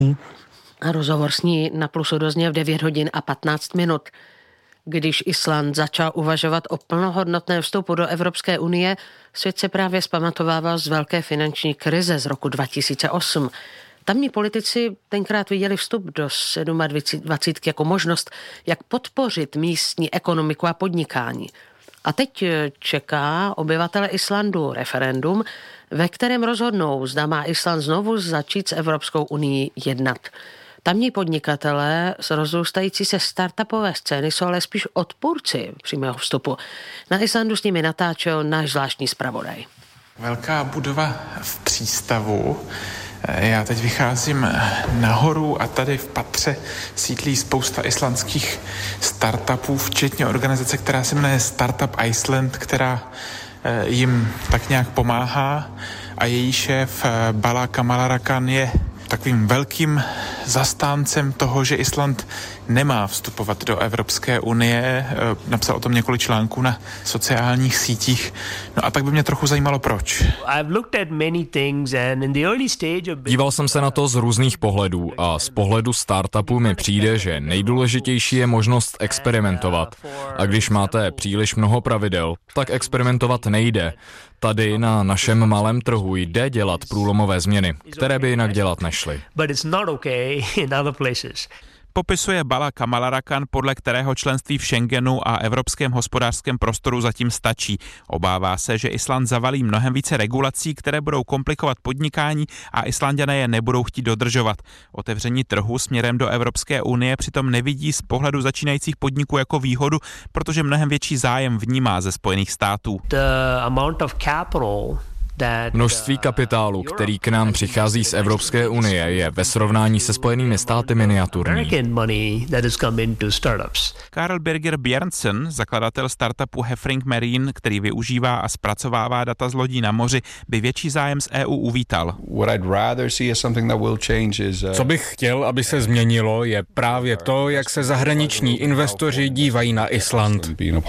A rozhovor s ní na Plusu dozněl v 9 hodin a 15 minut. Když Island začal uvažovat o plnohodnotném vstupu do Evropské unie, svět se právě zpamatovával z velké finanční krize z roku 2008. Tamní politici tenkrát viděli vstup do 27 jako možnost, jak podpořit místní ekonomiku a podnikání. A teď čeká obyvatele Islandu referendum, ve kterém rozhodnou, zda má Island znovu začít s Evropskou unii jednat. Tamní podnikatelé z rozrůstající se startupové scény jsou ale spíš odpůrci přímého vstupu. Na Islandu s nimi natáčel náš zvláštní zpravodaj. Velká budova v přístavu. Já teď vycházím nahoru a tady v patře sídlí spousta islandských startupů, včetně organizace, která se jmenuje Startup Iceland, která jim tak nějak pomáhá, a její šéf Bala Kamalarakhan je takovým velkým zastáncem toho, že Island nemá vstupovat do Evropské unie. Napsal o tom několik článků na sociálních sítích. No a tak by mě trochu zajímalo, proč. Díval jsem se na to z různých pohledů a z pohledu startupu mi přijde, že nejdůležitější je možnost experimentovat. A když máte příliš mnoho pravidel, tak experimentovat nejde. Tady na našem malém trhu jde dělat průlomové změny, které by jinak dělat nešly. Popisuje Bala Kamalarakhan, podle kterého členství v Schengenu a Evropském hospodářském prostoru zatím stačí. Obává se, že Island zavalí mnohem více regulací, které budou komplikovat podnikání a Islanďané je nebudou chtít dodržovat. Otevření trhu směrem do Evropské unie přitom nevidí z pohledu začínajících podniků jako výhodu, protože mnohem větší zájem vnímá ze Spojených států. Množství kapitálu, který k nám přichází z Evropské unie, je ve srovnání se Spojenými státy miniaturní. Karl Birger Bjørnsen, zakladatel startupu Heffring Marine, který využívá a zpracovává data z lodí na moři, by větší zájem z EU uvítal. Co bych chtěl, aby se změnilo, je právě to, jak se zahraniční investoři dívají na Island.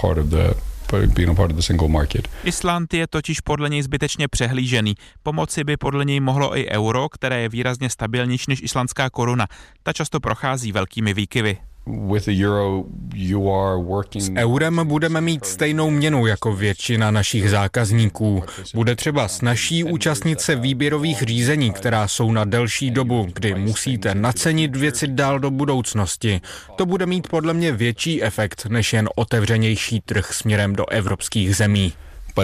Island je totiž podle něj zbytečně přehlížený. Pomoci by podle něj mohlo i euro, které je výrazně stabilnější než islandská koruna. Ta často prochází velkými výkyvy. S eurem budeme mít stejnou měnu jako většina našich zákazníků. Bude třeba snazší účastnit se výběrových řízení, která jsou na delší dobu, kdy musíte nacenit věci dál do budoucnosti. To bude mít podle mě větší efekt, než jen otevřenější trh směrem do evropských zemí.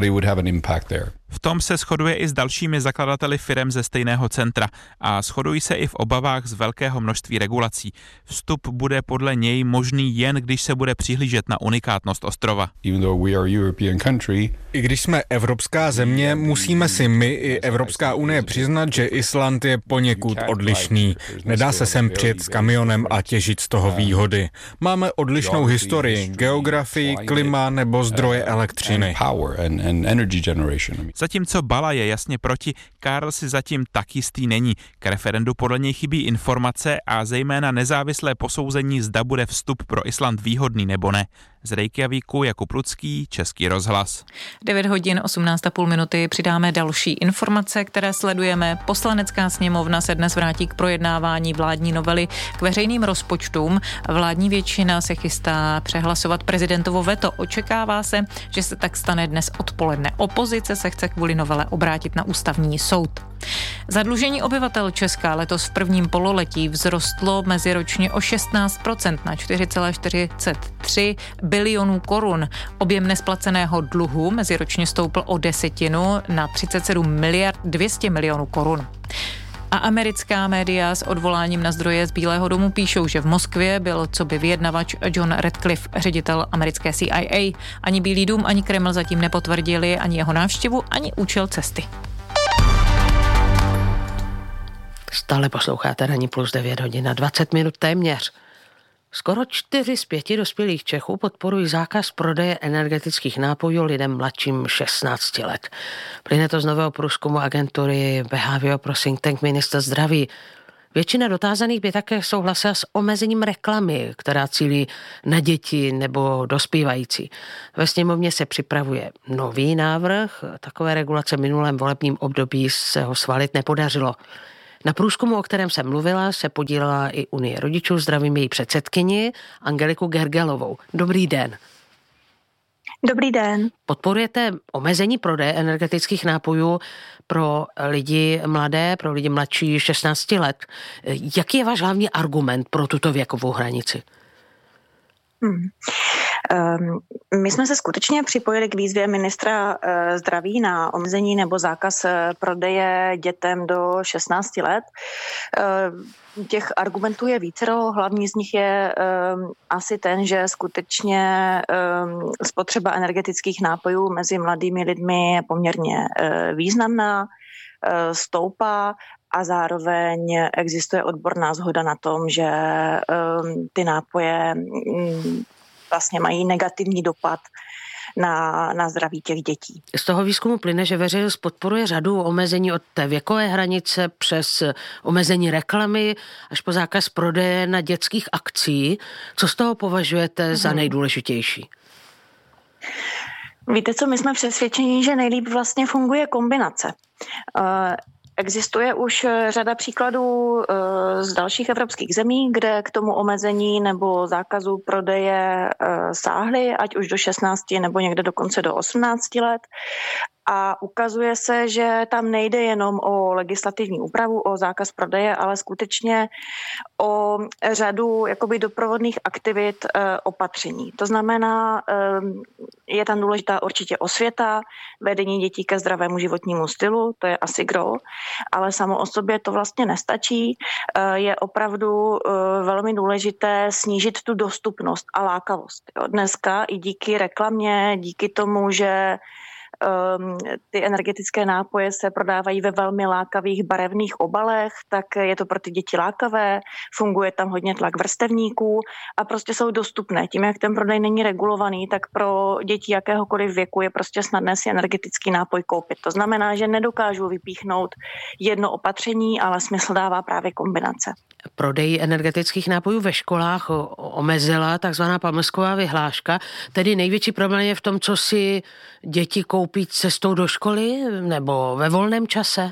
V tom se shoduje i s dalšími zakladateli firem ze stejného centra a shodují se i v obavách z velkého množství regulací. Vstup bude podle něj možný jen, když se bude přihlížet na unikátnost ostrova. I když jsme evropská země, musíme si my i Evropská unie přiznat, že Island je poněkud odlišný. Nedá se sem přijet s kamionem a těžit z toho výhody. Máme odlišnou historii, geografii, klima nebo zdroje elektřiny. Zatímco Bala je jasně proti, Karl si zatím tak jistý není. K referendu podle něj chybí informace a zejména nezávislé posouzení, zda bude vstup pro Island výhodný nebo ne. Z Reykjavíku Jakub Lucký, Český rozhlas. 9 hodin 18,5 minuty přidáme další informace, které sledujeme. Poslanecká sněmovna se dnes vrátí k projednávání vládní novely k veřejným rozpočtům. Vládní většina se chystá přehlasovat prezidentovo veto. Očekává se, že se tak stane dnes odpoledne. Opozice se chce kvůli novele obrátit na ústavní soud. Zadlužení obyvatel Česka letos v prvním pololetí vzrostlo meziročně o 16% na 4,43 bilionů korun. Objem nesplaceného dluhu meziročně stoupl o 10% na 37 miliard 200 milionů korun. A americká média s odvoláním na zdroje z Bílého domu píšou, že v Moskvě byl coby vyjednavač John Ratcliffe, ředitel americké CIA. Ani Bílý dům, ani Kreml zatím nepotvrdili ani jeho návštěvu, ani účel cesty. Stále posloucháte Ranní plus 9 hodin a 20 minut téměř. Skoro 4 z 5 dospělých Čechů podporují zákaz prodeje energetických nápojů lidem mladším 16 let. Plyne to z nového průzkumu agentury Behavio pro think tank Ministra zdraví. Většina dotázaných by také souhlasila s omezením reklamy, která cílí na děti nebo dospívající. Ve sněmovně se připravuje nový návrh. Takové regulace v minulém volebním období se ho schválit nepodařilo. Na průzkumu, o kterém jsem mluvila, se podílela i Unie rodičů. Zdravím její předsedkyni Angeliku Gergelovou. Dobrý den. Dobrý den. Podporujete omezení prodeje energetických nápojů pro lidi mladé, pro lidi mladší 16 let. Jaký je váš hlavní argument pro tuto věkovou hranici? My jsme se skutečně připojili k výzvě ministra zdraví na omezení nebo zákaz prodeje dětem do 16 let. Těch argumentů je vícero, hlavní z nich je asi ten, že skutečně spotřeba energetických nápojů mezi mladými lidmi je poměrně významná, stoupá a zároveň existuje odborná shoda na tom, že ty nápoje vlastně mají negativní dopad na zdraví těch dětí. Z toho výzkumu plyne, že veřejnost podporuje řadu omezení od té věkové hranice přes omezení reklamy až po zákaz prodeje na dětských akcí. Co z toho považujete za nejdůležitější? Víte co, my jsme přesvědčeni, že nejlíp vlastně funguje kombinace. Existuje už řada příkladů z dalších evropských zemí, kde k tomu omezení nebo zákazu prodeje sáhly, ať už do 16 nebo někde dokonce do 18 let. A ukazuje se, že tam nejde jenom o legislativní úpravu, o zákaz prodeje, ale skutečně o řadu jakoby doprovodných aktivit opatření. To znamená, je tam důležitá určitě osvěta, vedení dětí ke zdravému životnímu stylu, to je asi gro, ale samo o sobě to vlastně nestačí. Je opravdu velmi důležité snížit tu dostupnost a lákavost. Dneska i díky reklamě, díky tomu, že ty energetické nápoje se prodávají ve velmi lákavých barevných obalech, tak je to pro ty děti lákavé, funguje tam hodně tlak vrstevníků a prostě jsou dostupné. Tím, jak ten prodej není regulovaný, tak pro děti jakéhokoliv věku je prostě snadné si energetický nápoj koupit. To znamená, že nedokážu vypíchnout jedno opatření, ale smysl dává právě kombinace. Prodej energetických nápojů ve školách omezila takzvaná pamlsková vyhláška. Tedy největší problém je v tom, co si děti koupí cestou do školy nebo ve volném čase?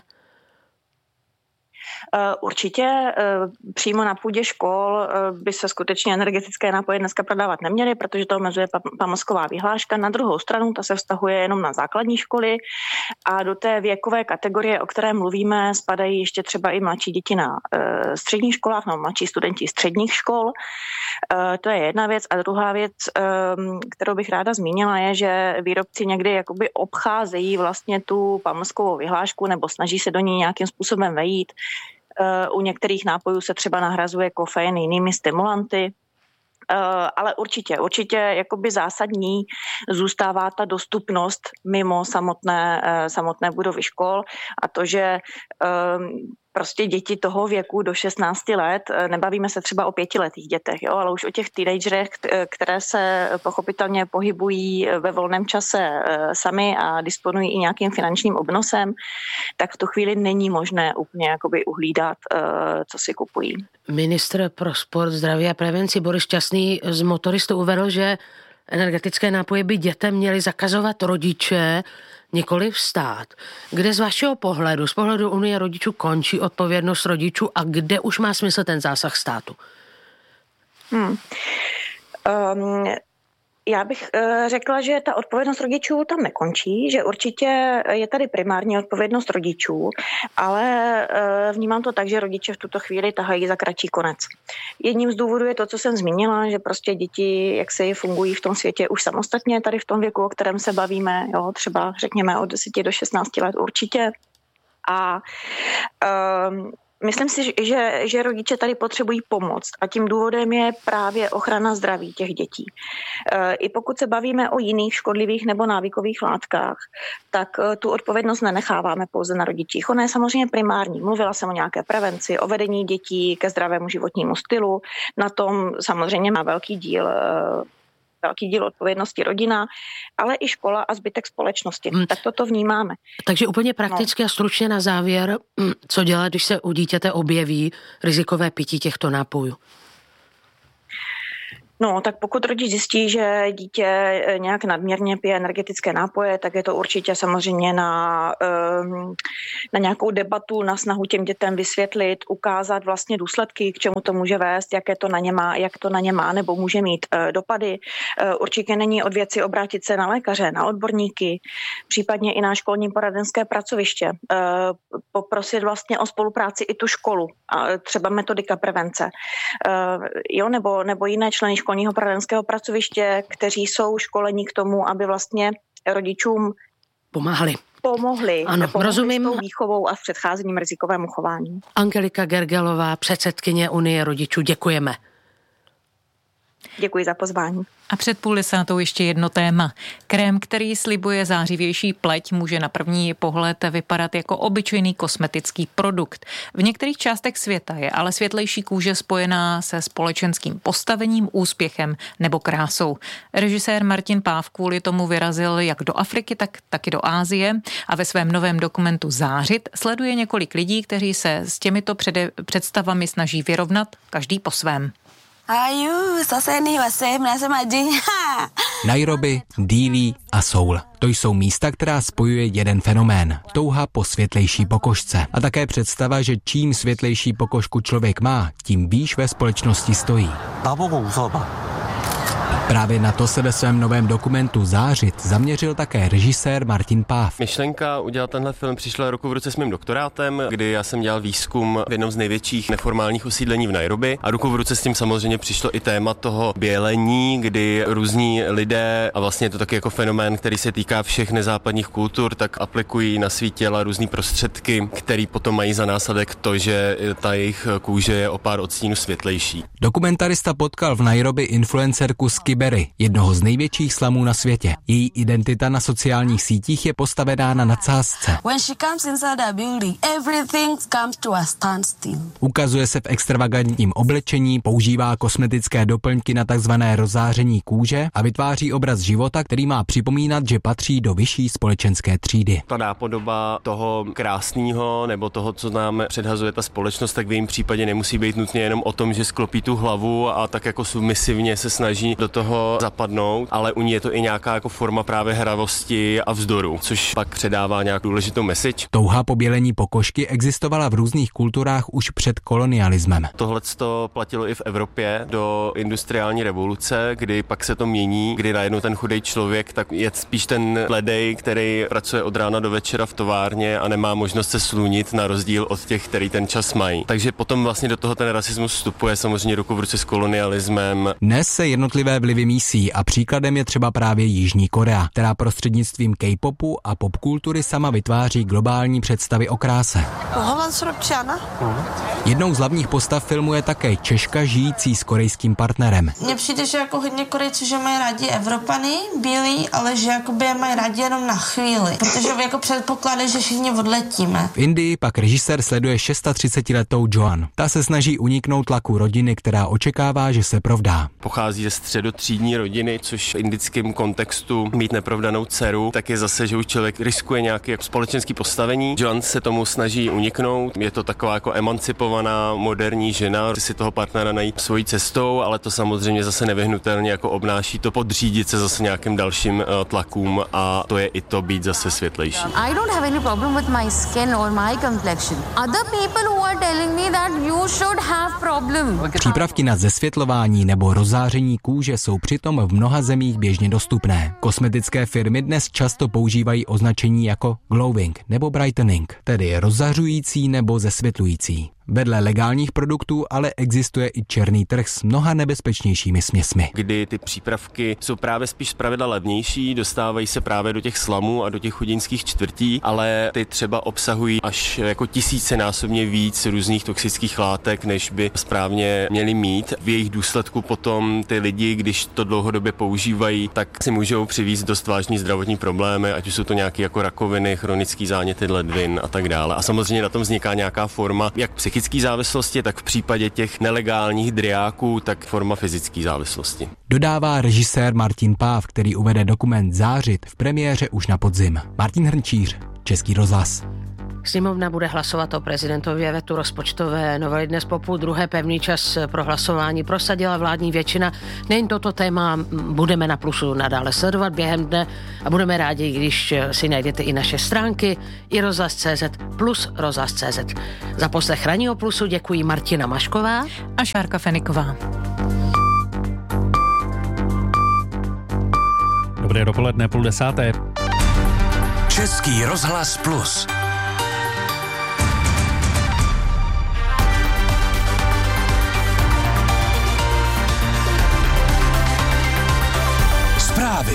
Určitě přímo na půdě škol by se skutečně energetické nápoje dneska prodávat neměly, protože to omezuje pamlsková vyhláška. Na druhou stranu ta se vztahuje jenom na základní školy a do té věkové kategorie, o které mluvíme, spadají ještě třeba i mladší děti na středních školách, nebo mladší studenti středních škol. To je jedna věc. A druhá věc, kterou bych ráda zmínila, je, že výrobci někdy jakoby obcházejí vlastně tu pamlskovou vyhlášku nebo snaží se do ní nějakým způsobem vejít. U některých nápojů se třeba nahrazuje kofein jinými stimulanty, ale určitě jakoby zásadní zůstává ta dostupnost mimo samotné budovy škol a to, že prostě děti toho věku do 16 let, nebavíme se třeba o 5letých dětech, jo, ale už o těch teenagerech, které se pochopitelně pohybují ve volném čase sami a disponují i nějakým finančním obnosem, tak v tu chvíli není možné úplně jakoby uhlídat, co si kupují. Ministr pro sport, zdraví a prevenci Boris Šťastný z Motoristu uvedl, že energetické nápoje by dětem měli zakazovat rodiče, nikoliv stát. Kde z vašeho pohledu, z pohledu Unie rodičů končí odpovědnost rodičů a kde už má smysl ten zásah státu? Já bych řekla, že ta odpovědnost rodičů tam nekončí, že určitě je tady primární odpovědnost rodičů, ale vnímám to tak, že rodiče v tuto chvíli tahají za kratší konec. Jedním z důvodů je to, co jsem zmínila, že prostě děti jak se fungují v tom světě už samostatně, tady v tom věku, o kterém se bavíme, jo, třeba řekněme od 10 do 16 let určitě. A myslím si, že rodiče tady potřebují pomoct a tím důvodem je právě ochrana zdraví těch dětí. I pokud se bavíme o jiných škodlivých nebo návykových látkách, tak tu odpovědnost nenecháváme pouze na rodičích. Ona je samozřejmě primární. Mluvila jsem o nějaké prevenci, o vedení dětí ke zdravému životnímu stylu. Na tom samozřejmě má velký díl odpovědnosti rodina, ale i škola a zbytek společnosti. Tak toto vnímáme. Takže úplně prakticky a stručně na závěr, co dělat, když se u dítěte objeví rizikové pití těchto nápojů? No, tak pokud rodič zjistí, že dítě nějak nadměrně pije energetické nápoje, tak je to určitě samozřejmě na nějakou debatu, na snahu těm dětem vysvětlit, ukázat vlastně důsledky, k čemu to může vést, jak to na ně má nebo může mít dopady. Určitě není od věci obrátit se na lékaře, na odborníky, případně i na školní poradenské pracoviště. Poprosit vlastně o spolupráci i tu školu, třeba metodika prevence, nebo jiné členy školního poradenského pracoviště, kteří jsou školení k tomu, aby vlastně rodičům pomohli Ano, rozumím. S tou výchovou a s předcházením rizikovému chování. Angelika Gergelová, předsedkyně Unie rodičů, děkujeme. Děkuji za pozvání. A před 9:30 ještě jedno téma. Krém, který slibuje zářivější pleť, může na první pohled vypadat jako obyčejný kosmetický produkt. V některých částech světa je ale světlejší kůže spojená se společenským postavením, úspěchem nebo krásou. Režisér Martin Páv kvůli tomu vyrazil jak do Afriky, tak i do Asie a ve svém novém dokumentu Zářit sleduje několik lidí, kteří se s těmito představami snaží vyrovnat, každý po svém. Nairobi, Dili a Seoul. To jsou místa, která spojuje jeden fenomén. Touha po světlejší pokožce. A také představa, že čím světlejší pokožku člověk má, tím výš ve společnosti stojí. Právě na to se ve svém novém dokumentu Zářit zaměřil také režisér Martin Páv. Myšlenka udělat tenhle film přišla ruku v ruce s mým doktorátem, kdy já jsem dělal výzkum v jednom z největších neformálních osídlení v Nairobi a ruku v ruce s tím samozřejmě přišlo i téma toho bělení, kdy různí lidé, a vlastně je to taky jako fenomén, který se týká všech nezápadních kultur, tak aplikují na svý těla různý prostředky, který potom mají za následek to, že ta jejich kůže je o pár odstínů světlejší. Dokumentarista potkal v Nairobi influencerku Skiberi, jednoho z největších slamů na světě. Její identita na sociálních sítích je postavená na nadsázce. Ukazuje se v extravagantním oblečení, používá kosmetické doplňky na takzvané rozzáření kůže a vytváří obraz života, který má připomínat, že patří do vyšší společenské třídy. Ta nápodoba toho krásného nebo toho, co nám předhazuje ta společnost, tak v jejím případě nemusí být nutně jenom o tom, že sklopí tu hlavu a tak jako submisivně se snaží do toho zapadnout, ale u ní je to i nějaká jako forma právě hravosti a vzdoru, což pak předává nějakou důležitou message. Touha po bělení pokožky existovala v různých kulturách už před kolonialismem. Tohleto platilo i v Evropě do industriální revoluce, kdy pak se to mění, kdy najednou ten chudej člověk tak je spíš ten ledej, který pracuje od rána do večera v továrně a nemá možnost se slunit na rozdíl od těch, který ten čas mají. Takže potom vlastně do toho ten rasismus vstupuje samozřejmě ruku v ruce s kolonialismem. Dnes se jednotlivé vlivy mísí a příkladem je třeba právě Jižní Korea, která prostřednictvím K-popu a popkultury sama vytváří globální představy o kráse. Jednou z hlavních postav filmu je také Češka žijící s korejským partnerem. Mně přijde, že jako hodně Korejců, že mají rádi Evropany, bílí, ale že jakoby je mají rádi jenom na chvíli, protože jako předpokládá, že všichni odletíme. V Indii pak režisér sleduje 36letou Joan. Ta se snaží uniknout tlaku rodiny, která očekává, že se provdá. Pochází ze středotřídní rodiny, což v indickém kontextu mít neprovdanou dceru, tak je zase, že už člověk riskuje nějaké společenské postavení. Joan se tomu snaží uniknout. Je to taková jako emancipovaná moderní žena, si toho partnera najít svojí cestou, ale to samozřejmě zase nevyhnutelně jako obnáší to podřídit se zase nějakým dalším tlakům a to je i to být zase světlejší. I don't have any problem with my skin or my complexion. Other people who are telling me that you should have problem. Přípravky na zesvětlování nebo rozzáření kůže jsou přitom v mnoha zemích běžně dostupné. Kosmetické firmy dnes často používají označení jako glowing nebo brightening, tedy rozzařující nebo zesvětlující. Vedle legálních produktů ale existuje i černý trh s mnoha nebezpečnějšími směsmi. Kdy ty přípravky jsou právě spíš zpravidla levnější, dostávají se právě do těch slamů a do těch chudinských čtvrtí, ale ty třeba obsahují až jako tisícenásobně víc různých toxických látek, než by správně měly mít. V jejich důsledku potom ty lidi, když to dlouhodobě používají, tak si můžou přivést dost vážný zdravotní problémy, ať už jsou to nějaké jako rakoviny, chronické záněty ledvin a tak dále. A samozřejmě na tom vzniká nějaká forma jak psychické závislosti, tak v případě těch nelegálních driáků, tak forma fyzické závislosti. Dodává režisér Martin Páv, který uvede dokument Zářit v premiéře už na podzim. Martin Hrnčíř, Český rozhlas. Sněmovna bude hlasovat o prezidentově vetu rozpočtové novely dnes po půl druhé. Pevný čas pro hlasování prosadila vládní většina. Nejen toto téma budeme na Plusu nadále sledovat během dne a budeme rádi, když si najdete i naše stránky i rozhlas.cz plus rozhlas.cz. Za poslech Ranního Plusu děkuji Martina Mašková a Šárka Feniková. Dobré dopoledne, 9:30. Český rozhlas Plus. Zprávy.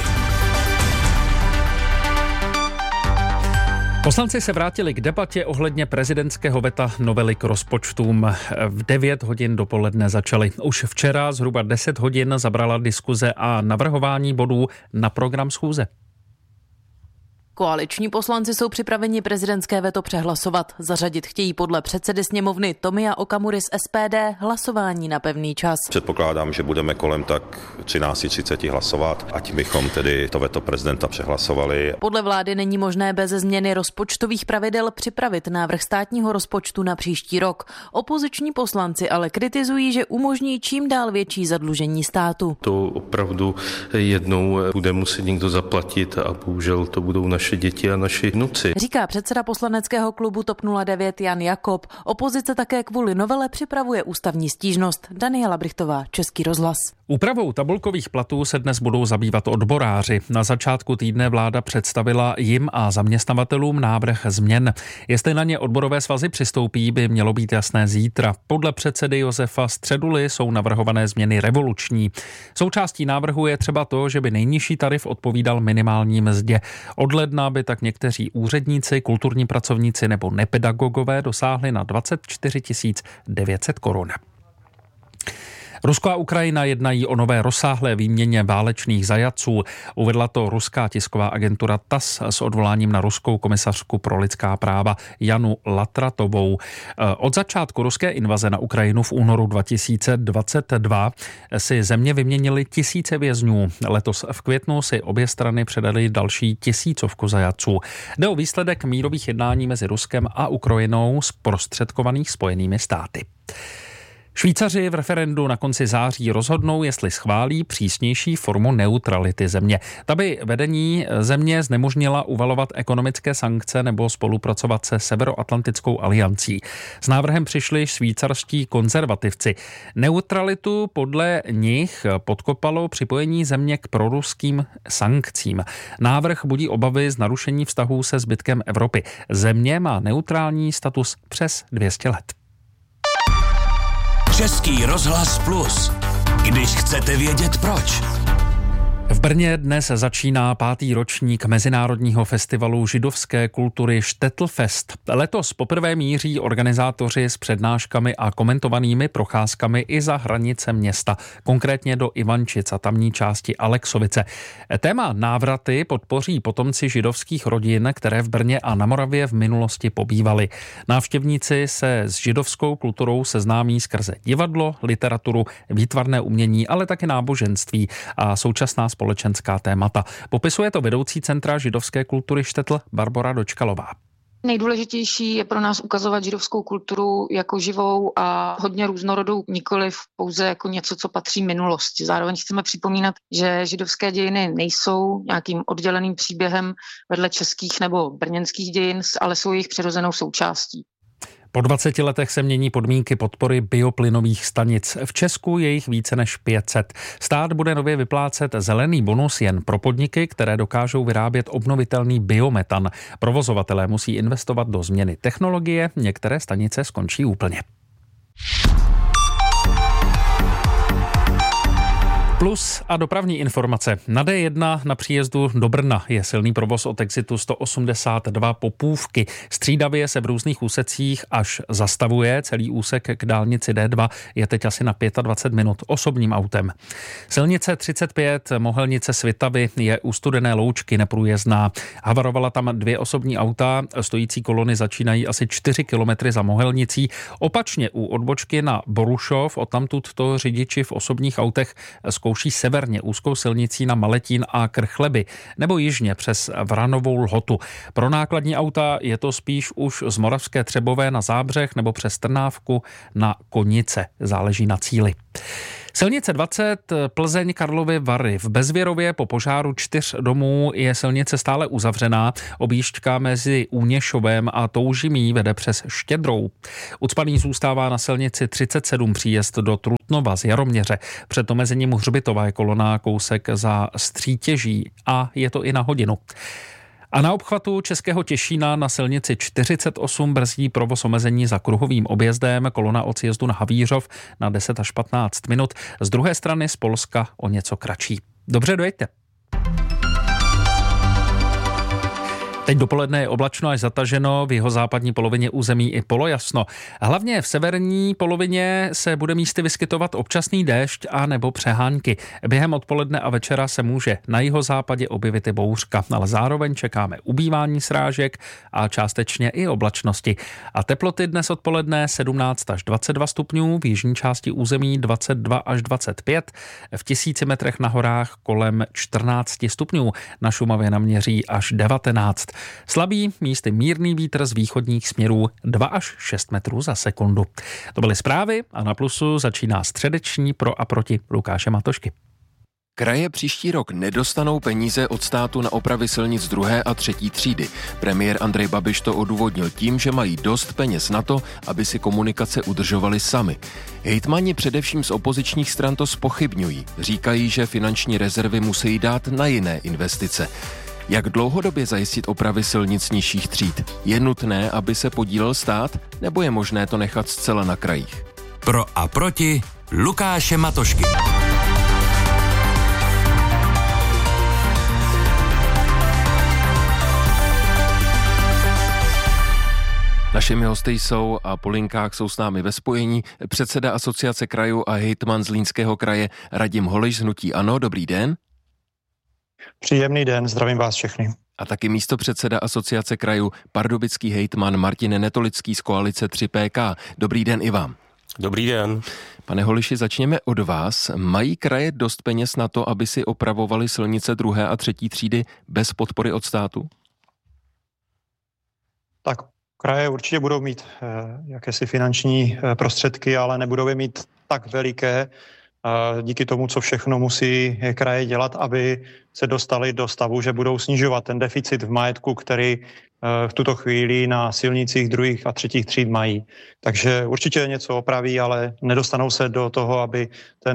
Poslanci se vrátili k debatě ohledně prezidentského veta novely k rozpočtům. V 9 hodin dopoledne začaly. Už včera zhruba 10 hodin zabrala diskuze a navrhování bodů na program schůze. Koaliční poslanci jsou připraveni prezidentské veto přehlasovat. Zařadit chtějí podle předsedy sněmovny Tomia Okamury z SPD hlasování na pevný čas. Předpokládám, že budeme kolem tak 13:30 hlasovat, ať bychom tedy to veto prezidenta přehlasovali. Podle vlády není možné bez změny rozpočtových pravidel připravit návrh státního rozpočtu na příští rok. Opoziční poslanci ale kritizují, že umožní čím dál větší zadlužení státu. To opravdu jednou bude muset někdo zaplatit a bohužel to budou naše děti a naši vnuci. Říká předseda poslaneckého klubu TOP 09 Jan Jakob. Opozice také kvůli novele připravuje ústavní stížnost. Daniela Brichtová, Český rozhlas. Úpravou tabulkových platů se dnes budou zabývat odboráři. Na začátku týdne vláda představila jim a zaměstnavatelům návrh změn. Jestli na ně odborové svazy přistoupí, by mělo být jasné zítra. Podle předsedy Josefa Středuly jsou navrhované změny revoluční. Součástí návrhu je třeba to, že by nejnižší tarif odpovídal minimální mzdě. Od ledna by tak někteří úředníci, kulturní pracovníci nebo nepedagogové dosáhli na 24 900 korun. Rusko a Ukrajina jednají o nové rozsáhlé výměně válečných zajatců. Uvedla to ruská tisková agentura TASS s odvoláním na ruskou komisařku pro lidská práva Janu Latratovou. Od začátku ruské invaze na Ukrajinu v únoru 2022 si země vyměnily tisíce vězňů. Letos v květnu si obě strany předaly další 1000 zajatců. Jde o výsledek mírových jednání mezi Ruskem a Ukrajinou zprostředkovaných Spojenými státy. Švýcaři v referendu na konci září rozhodnou, jestli schválí přísnější formu neutrality země. Ta by vedení země znemožnila uvalovat ekonomické sankce nebo spolupracovat se Severoatlantickou aliancí. S návrhem přišli švýcarští konzervativci. Neutralitu podle nich podkopalo připojení země k proruským sankcím. Návrh budí obavy z narušení vztahů se zbytkem Evropy. Země má neutrální status přes 200 let. Český rozhlas Plus. Když chcete vědět proč. V Brně dnes začíná 5. ročník mezinárodního festivalu židovské kultury Štetl-fest. Letos poprvé míří organizátoři s přednáškami a komentovanými procházkami i za hranice města, konkrétně do Ivančic a tamní části Alexovice. Téma návraty podpoří potomci židovských rodin, které v Brně a na Moravě v minulosti pobývali. Návštěvníci se s židovskou kulturou seznámí skrze divadlo, literaturu, výtvarné umění, ale také náboženství a současná společenská témata. Popisuje to vedoucí centra židovské kultury Štetl Barbora Dočkalová. Nejdůležitější je pro nás ukazovat židovskou kulturu jako živou a hodně různorodou, nikoliv pouze jako něco, co patří minulosti. Zároveň chceme připomínat, že židovské dějiny nejsou nějakým odděleným příběhem vedle českých nebo brněnských dějin, ale jsou jejich přirozenou součástí. Po 20 letech se mění podmínky podpory bioplynových stanic. V Česku je jich více než 500. Stát bude nově vyplácet zelený bonus jen pro podniky, které dokážou vyrábět obnovitelný biometan. Provozovatelé musí investovat do změny technologie, některé stanice skončí úplně. Plus a dopravní informace. Na D1 na příjezdu do Brna je silný provoz od exitu 182 Popůvky. Střídavě se v různých úsecích až zastavuje. Celý úsek k dálnici D2 je teď asi na 25 minut osobním autem. Silnice 35 Mohelnice Svitavy je u Studené Loučky neprůjezdná. Havarovala tam 2 osobní auta. Stojící kolony začínají asi 4 kilometry za Mohelnicí. Opačně u odbočky na Borušov, odtamtud to řidiči v osobních autech zkoušejí zkouší severně úzkou silnicí na Maletín a Krchleby nebo jižně přes Vranovou Lhotu. Pro nákladní auta je to spíš už z Moravské Třebové na Zábřeh nebo přes Trnávku na Konice. Záleží na cíli. Silnice 20 Plzeň Karlovy Vary. V Bezvěrově po požáru 4 domů je silnice stále uzavřená. Objížďka mezi Úněšovem a Toužimí vede přes Štědrou. Ucpaný zůstává na silnici 37 příjezd do Trutnova z Jaroměře. Před omezením Hřbitova je kolona kousek za Střítěží a je to i na hodinu. A na obchvatu Českého Těšína na silnici 48 brzdí provoz omezení za kruhovým objezdem, kolona od sjezdu na Havířov na 10 až 15 minut. Z druhé strany z Polska o něco kratší. Dobře, dojeďte. Teď dopoledne je oblačno až zataženo, v jihozápadní polovině území i polojasno. Hlavně v severní polovině se bude místy vyskytovat občasný déšť a nebo přehánky. Během odpoledne a večera se může na jihozápadě objevit i bouřka, ale zároveň čekáme ubývání srážek a částečně i oblačnosti. A teploty dnes odpoledne 17 až 22 stupňů, v jižní části území 22 až 25, v 1000 metrech na horách kolem 14 stupňů, na Šumavě naměří až 19. Slabý, místy mírný vítr z východních směrů 2 až 6 metrů za sekundu. To byly zprávy a na Plusu začíná středeční pro a proti Lukáše Matošky. Kraje příští rok nedostanou peníze od státu na opravy silnic 2. a 3. třídy. Premiér Andrej Babiš to odůvodnil tím, že mají dost peněz na to, aby si komunikace udržovali sami. Hejtmani především z opozičních stran to zpochybňují. Říkají, že finanční rezervy musí dát na jiné investice. Jak dlouhodobě zajistit opravy silnic nižších tříd? Je nutné, aby se podílel stát, nebo je možné to nechat zcela na krajích? Pro a proti Lukáše Matošky. Našimi hosty jsou a po linkách jsou s námi ve spojení předseda Asociace krajů a hejtman Zlínského kraje Radim Holiš z hnutí ANO. Dobrý den. Příjemný den, zdravím vás všechny. A taky místopředseda Asociace krajů pardubický hejtman Martin Netolický z koalice 3PK. Dobrý den i vám. Dobrý den. Pane Holiši, začněme od vás. Mají kraje dost peněz na to, aby si opravovali silnice 2. a 3. třídy bez podpory od státu? Tak kraje určitě budou mít jakési finanční prostředky, ale nebudou je mít tak veliké, díky tomu, co všechno musí kraje dělat, aby se dostali do stavu, že budou snižovat ten deficit v majetku, který v tuto chvíli na silnicích 2. a 3. tříd mají. Takže určitě něco opraví, ale nedostanou se do toho, aby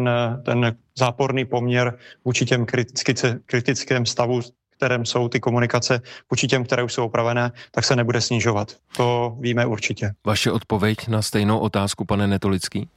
ten záporný poměr vůči těm kritickém stavu, kterém jsou ty komunikace, vůči těm, které už jsou opravené, tak se nebude snižovat. To víme určitě. Vaše odpověď na stejnou otázku, pane Netolický?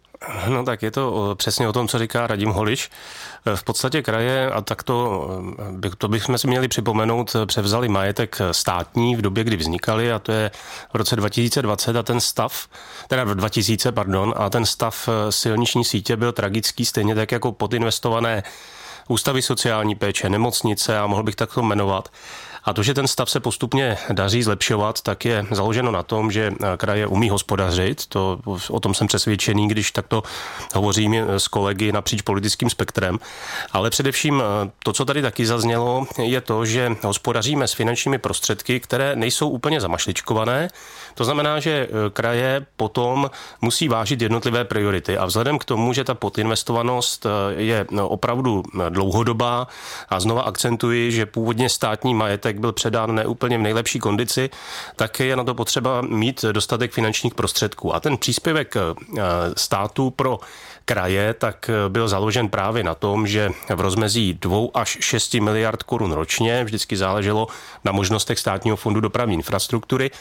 No tak je to přesně o tom, co říká Radim Holiš. V podstatě kraje, a tak to bychom si měli připomenout, převzali majetek státní v době, kdy vznikaly, a to je v roce 2020 a ten stav, teda v 2000, a ten stav silniční sítě byl tragický, stejně tak jako podinvestované ústavy sociální péče, nemocnice a mohl bych takto jmenovat. A to, že ten stav se postupně daří zlepšovat, tak je založeno na tom, že kraje umí hospodařit. O tom jsem přesvědčený, když takto hovořím s kolegy napříč politickým spektrem. Ale především to, co tady taky zaznělo, je to, že hospodaříme s finančními prostředky, které nejsou úplně zamašličkované. To znamená, že kraje potom musí vážit jednotlivé priority. A vzhledem k tomu, že ta podinvestovanost je opravdu dlouhodobá, a znova akcentuji, že původně státní majetek byl předán neúplně v nejlepší kondici, tak je na to potřeba mít dostatek finančních prostředků. A ten příspěvek státu pro kraje tak byl založen právě na tom, že v rozmezí 2 až 6 miliard korun ročně, vždycky záleželo na možnostech státního fondu dopravní infrastruktury,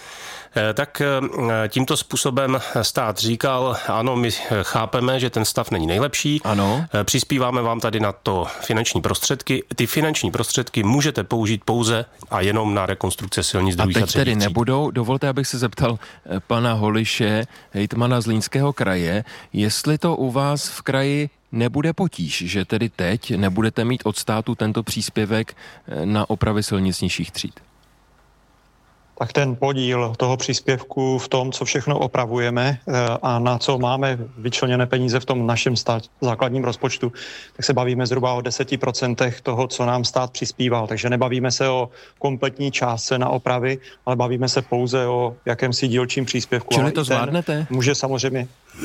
tak tímto způsobem stát říkal, ano, my chápeme, že ten stav není nejlepší, ano. Přispíváme vám tady na to finanční prostředky. Ty finanční prostředky můžete použít pouze a jenom na rekonstrukce silnic druhých a třetích tříd. A teď tedy nebudou. Dovolte, abych se zeptal pana Holiše, hejtmana Zlínského kraje, jestli to u vás v kraji nebude potíž, že tedy teď nebudete mít od státu tento příspěvek na opravy silnic nižších tříd. tak ten podíl toho příspěvku v tom, co všechno opravujeme a na co máme vyčleněné peníze v tom našem základním rozpočtu, tak se bavíme zhruba o 10% toho, co nám stát přispíval. Takže nebavíme se o kompletní částce na opravy, ale bavíme se pouze o jakémsi dílčím příspěvku. Čili to zvládnete? Může samozřejmě,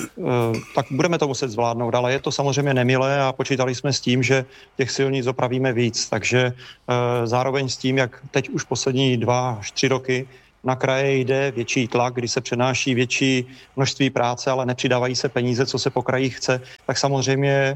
tak budeme to muset zvládnout, ale je to samozřejmě nemilé a počítali jsme s tím, že těch silnic opravíme víc. Takže zároveň s tím, jak teď už poslední 2 až 3 roky na kraje jde větší tlak, kdy se přenáší větší množství práce, ale nepřidávají se peníze, co se po krajích chce, tak samozřejmě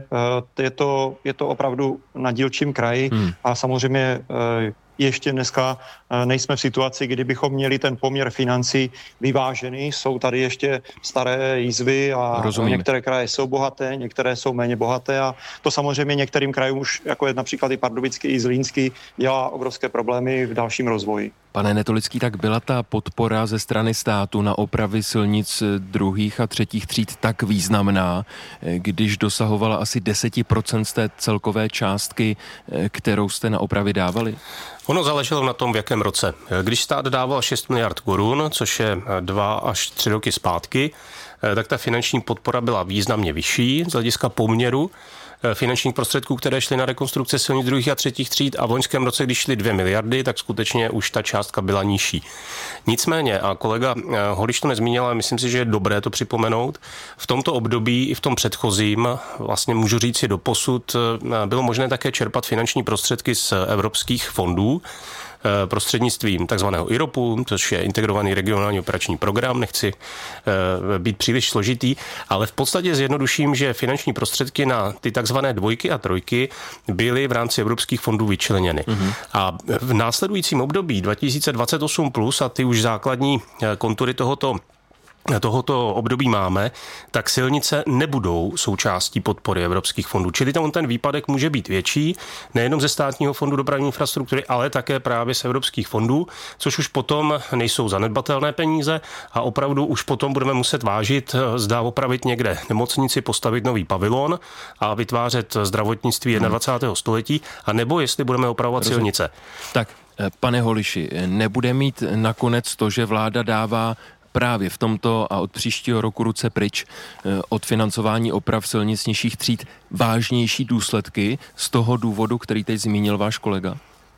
je to opravdu na dílčím kraji a samozřejmě ještě dneska nejsme v situaci, kdy bychom měli ten poměr financí vyvážený. Jsou tady ještě staré jizvy a některé kraje jsou bohaté, některé jsou méně bohaté a to samozřejmě některým krajům už, jako je například i Pardubický, i Zlínský, dělá obrovské problémy v dalším rozvoji. Pane Netolický, tak byla ta podpora ze strany státu na opravy silnic 2. a 3. tříd tak významná, když dosahovala asi 10% z té celkové částky, kterou jste na opravy dávali? Ono záleželo na tom, v jakém roce. Když stát dával 6 miliard korun, což je 2 až 3 roky zpátky, tak ta finanční podpora byla významně vyšší z hlediska poměru finančních prostředků, které šly na rekonstrukce silnic 2. a 3. tříd a v loňském roce, když šly 2 miliardy, tak skutečně už ta částka byla nižší. Nicméně, a kolega Holiš to nezmínil, ale myslím si, že je dobré to připomenout, v tomto období i v tom předchozím, vlastně můžu říct si doposud, bylo možné také čerpat finanční prostředky z evropských fondů, prostřednictvím takzvaného IROPu, což je integrovaný regionální operační program, nechci být příliš složitý, ale v podstatě zjednoduším, že finanční prostředky na ty takzvané 2 a 3 byly v rámci evropských fondů vyčleněny. A v následujícím období 2028 plus a ty už základní kontury tohoto období máme, tak silnice nebudou součástí podpory evropských fondů. Čili ten výpadek může být větší, nejenom ze státního fondu dopravní infrastruktury, ale také právě z evropských fondů, což už potom nejsou zanedbatelné peníze a opravdu už potom budeme muset vážit, zda opravit někde nemocnici, postavit nový pavilon a vytvářet zdravotnictví 21. století, a nebo jestli budeme opravovat silnice. Tak, pane Holiši, nebude mít nakonec to, že vláda dává právě v tomto a od příštího roku ruce pryč od financování oprav silnic nižších tříd vážnější důsledky z toho důvodu, který teď zmínil váš kolega?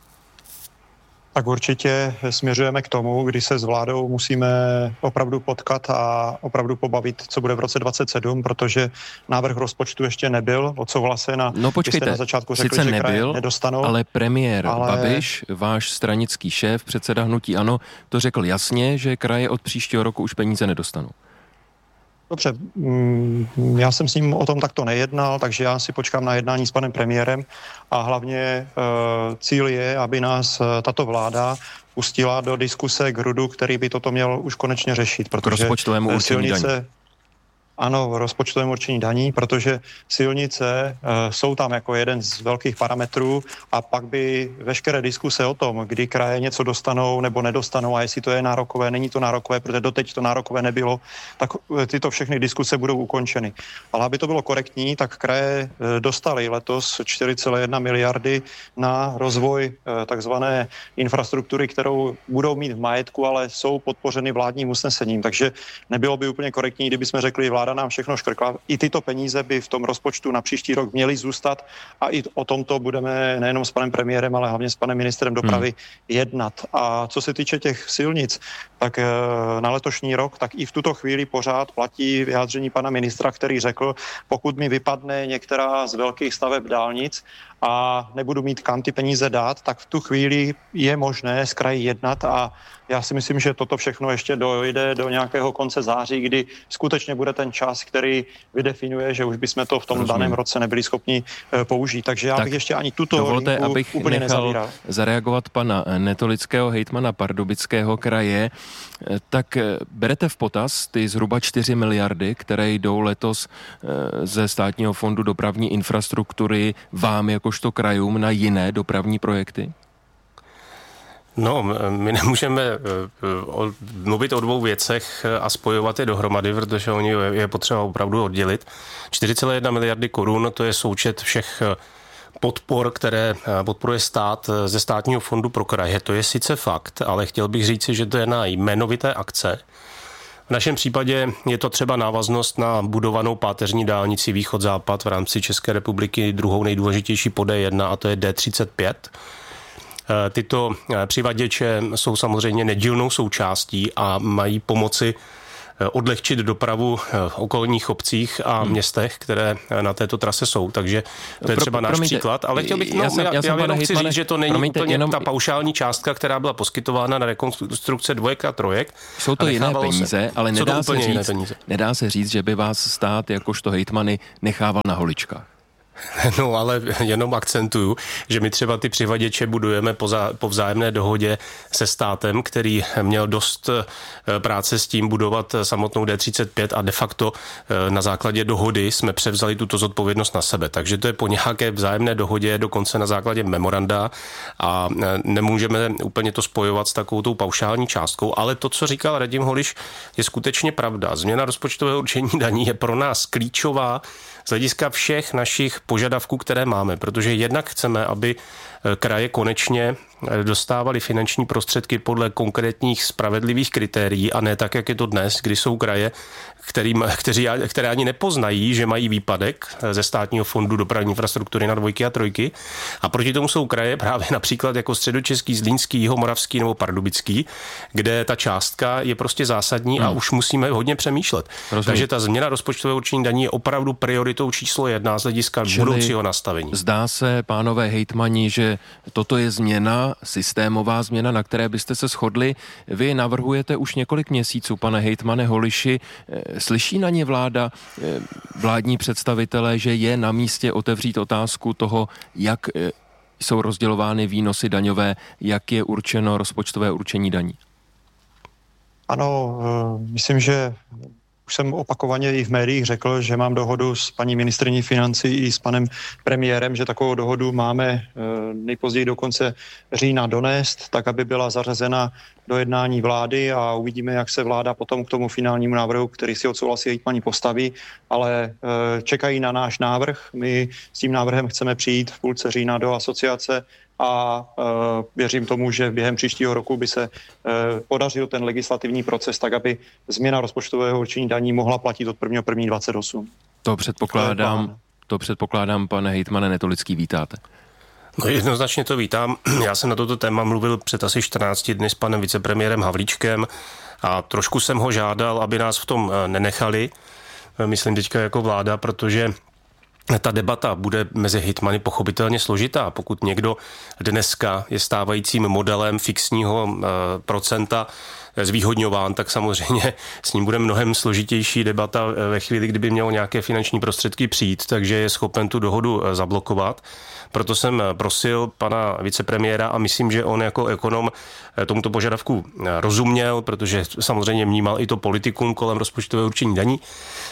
Tak určitě směřujeme k tomu, kdy se s vládou musíme opravdu potkat a opravdu pobavit, co bude v roce 2027, protože návrh rozpočtu ještě nebyl odsouhlasen a počkejte, na začátku řekli, sice že nebyl, nedostanou. Ale premiér Babiš, váš stranický šéf, předseda hnutí ANO, to řekl jasně, že kraje od příštího roku už peníze nedostanou. Dobře, já jsem s ním o tom takto nejednal, takže já si počkám na jednání s panem premiérem a hlavně cíl je, aby nás tato vláda pustila do diskuse k RUDu, který by toto měl už konečně řešit, protože k rozpočtovému určení daní. Ano, rozpočtovém určení daní, protože silnice jsou tam jako jeden z velkých parametrů a pak by veškeré diskuse o tom, kdy kraje něco dostanou nebo nedostanou a jestli to je nárokové, není to nárokové, protože doteď to nárokové nebylo, tak tyto všechny diskuse budou ukončeny. Ale aby to bylo korektní, tak kraje dostaly letos 4,1 miliardy na rozvoj takzvané infrastruktury, kterou budou mít v majetku, ale jsou podpořeny vládním usnesením. Takže nebylo by úplně korektní, kdyby jsme řekli, vláda nám všechno škrkla. I tyto peníze by v tom rozpočtu na příští rok měly zůstat a i o tomto budeme nejenom s panem premiérem, ale hlavně s panem ministrem dopravy jednat. A co se týče těch silnic, tak na letošní rok, tak i v tuto chvíli pořád platí vyjádření pana ministra, který řekl, pokud mi vypadne některá z velkých staveb dálnic a nebudu mít kam ty peníze dát, tak v tu chvíli je možné s kraji jednat a já si myslím, že toto všechno ještě dojde do nějakého konce září, kdy skutečně bude ten čas, který vydefinuje, že už bychom to v tom daném roce nebyli schopni použít. Takže já bych ještě ani tuto linku úplně nezavíral. Zareagovat pana Netolického, hejtmana Pardubického kraje. Tak berete v potaz ty zhruba 4 miliardy, které jdou letos ze státního fondu dopravní infrastruktury vám jakožto krajům na jiné dopravní projekty? No, my nemůžeme mluvit o 2 věcech a spojovat je dohromady, protože oni je potřeba opravdu oddělit. 4,1 miliardy korun, to je součet všech podpor, které podporuje stát ze státního fondu pro kraje. To je sice fakt, ale chtěl bych říci, že to je na jmenovité akce. V našem případě je to třeba návaznost na budovanou páteřní dálnici východ-západ v rámci České republiky, druhou nejdůležitější po D1, a to je D35. Tyto přivaděče jsou samozřejmě nedílnou součástí a mají pomoci odlehčit dopravu v okolních obcích a městech, které na této trase jsou. Takže to je třeba náš příklad. Ale chtěl bych, já jenom chci říct, že to není úplně ta paušální částka, která byla poskytována na rekonstrukce dvojek a trojek. Jsou to jiné peníze, ale nedá se říct, že by vás stát jakožto hejtmany nechával na holičkách. No, ale jenom akcentuju, že my třeba ty přivaděče budujeme po vzájemné dohodě se státem, který měl dost práce s tím budovat samotnou D35 a de facto na základě dohody jsme převzali tuto zodpovědnost na sebe. Takže to je po nějaké vzájemné dohodě, dokonce na základě memoranda a nemůžeme úplně to spojovat s takovou tou paušální částkou, ale to, co říkal Radim Holiš, je skutečně pravda. Změna rozpočtového určení daní je pro nás klíčová z hlediska všech našich požadavků, které máme, protože jednak chceme, aby kraje konečně dostávaly finanční prostředky podle konkrétních spravedlivých kritérií a ne tak, jak je to dnes, kdy jsou kraje, které ani nepoznají, že mají výpadek ze státního fondu dopravní infrastruktury na dvojky a trojky. A proti tomu jsou kraje právě například jako Středočeský, Zlínský, Jihomoravský nebo Pardubický, kde ta částka je prostě zásadní a už musíme hodně přemýšlet. Takže ta změna rozpočtového určení daní je opravdu prioritou číslo 1 z hlediska budoucího nastavení. Zdá se, pánové hejtmani, že toto je změna, systémová změna, na které byste se shodli. Vy navrhujete už několik měsíců, pane hejtmane Holiši. Slyší na ně vláda, vládní představitelé, že je na místě otevřít otázku toho, jak jsou rozdělovány výnosy daňové, jak je určeno rozpočtové určení daní? Ano, myslím, že už jsem opakovaně i v médiích řekl, že mám dohodu s paní ministryní financí i s panem premiérem, že takovou dohodu máme nejpozději do konce října donést, tak aby byla zařazena do jednání vlády a uvidíme, jak se vláda potom k tomu finálnímu návrhu, který si odsouhlasí hejtmani, postaví, ale čekají na náš návrh. My s tím návrhem chceme přijít v půlce října do asociace a věřím tomu, že během příštího roku by se podařil ten legislativní proces tak, aby změna rozpočtového určení daní mohla platit od 1.1.28. To předpokládám, pane hejtmane Netolický, vítáte. No jednoznačně to vítám. Já jsem na toto téma mluvil před asi 14 dny s panem vicepremiérem Havlíčkem a trošku jsem ho žádal, aby nás v tom nenechali, myslím teďka jako vláda, protože ta debata bude mezi hejtmany pochopitelně složitá. Pokud někdo dneska je stávajícím modelem fixního procenta zvýhodňován, tak samozřejmě s ním bude mnohem složitější debata ve chvíli, kdyby mělo nějaké finanční prostředky přijít, takže je schopen tu dohodu zablokovat. Proto jsem prosil pana vicepremiéra a myslím, že on jako ekonom tomuto požadavku rozuměl, protože samozřejmě vnímal i to politikum kolem rozpočtového určení daní,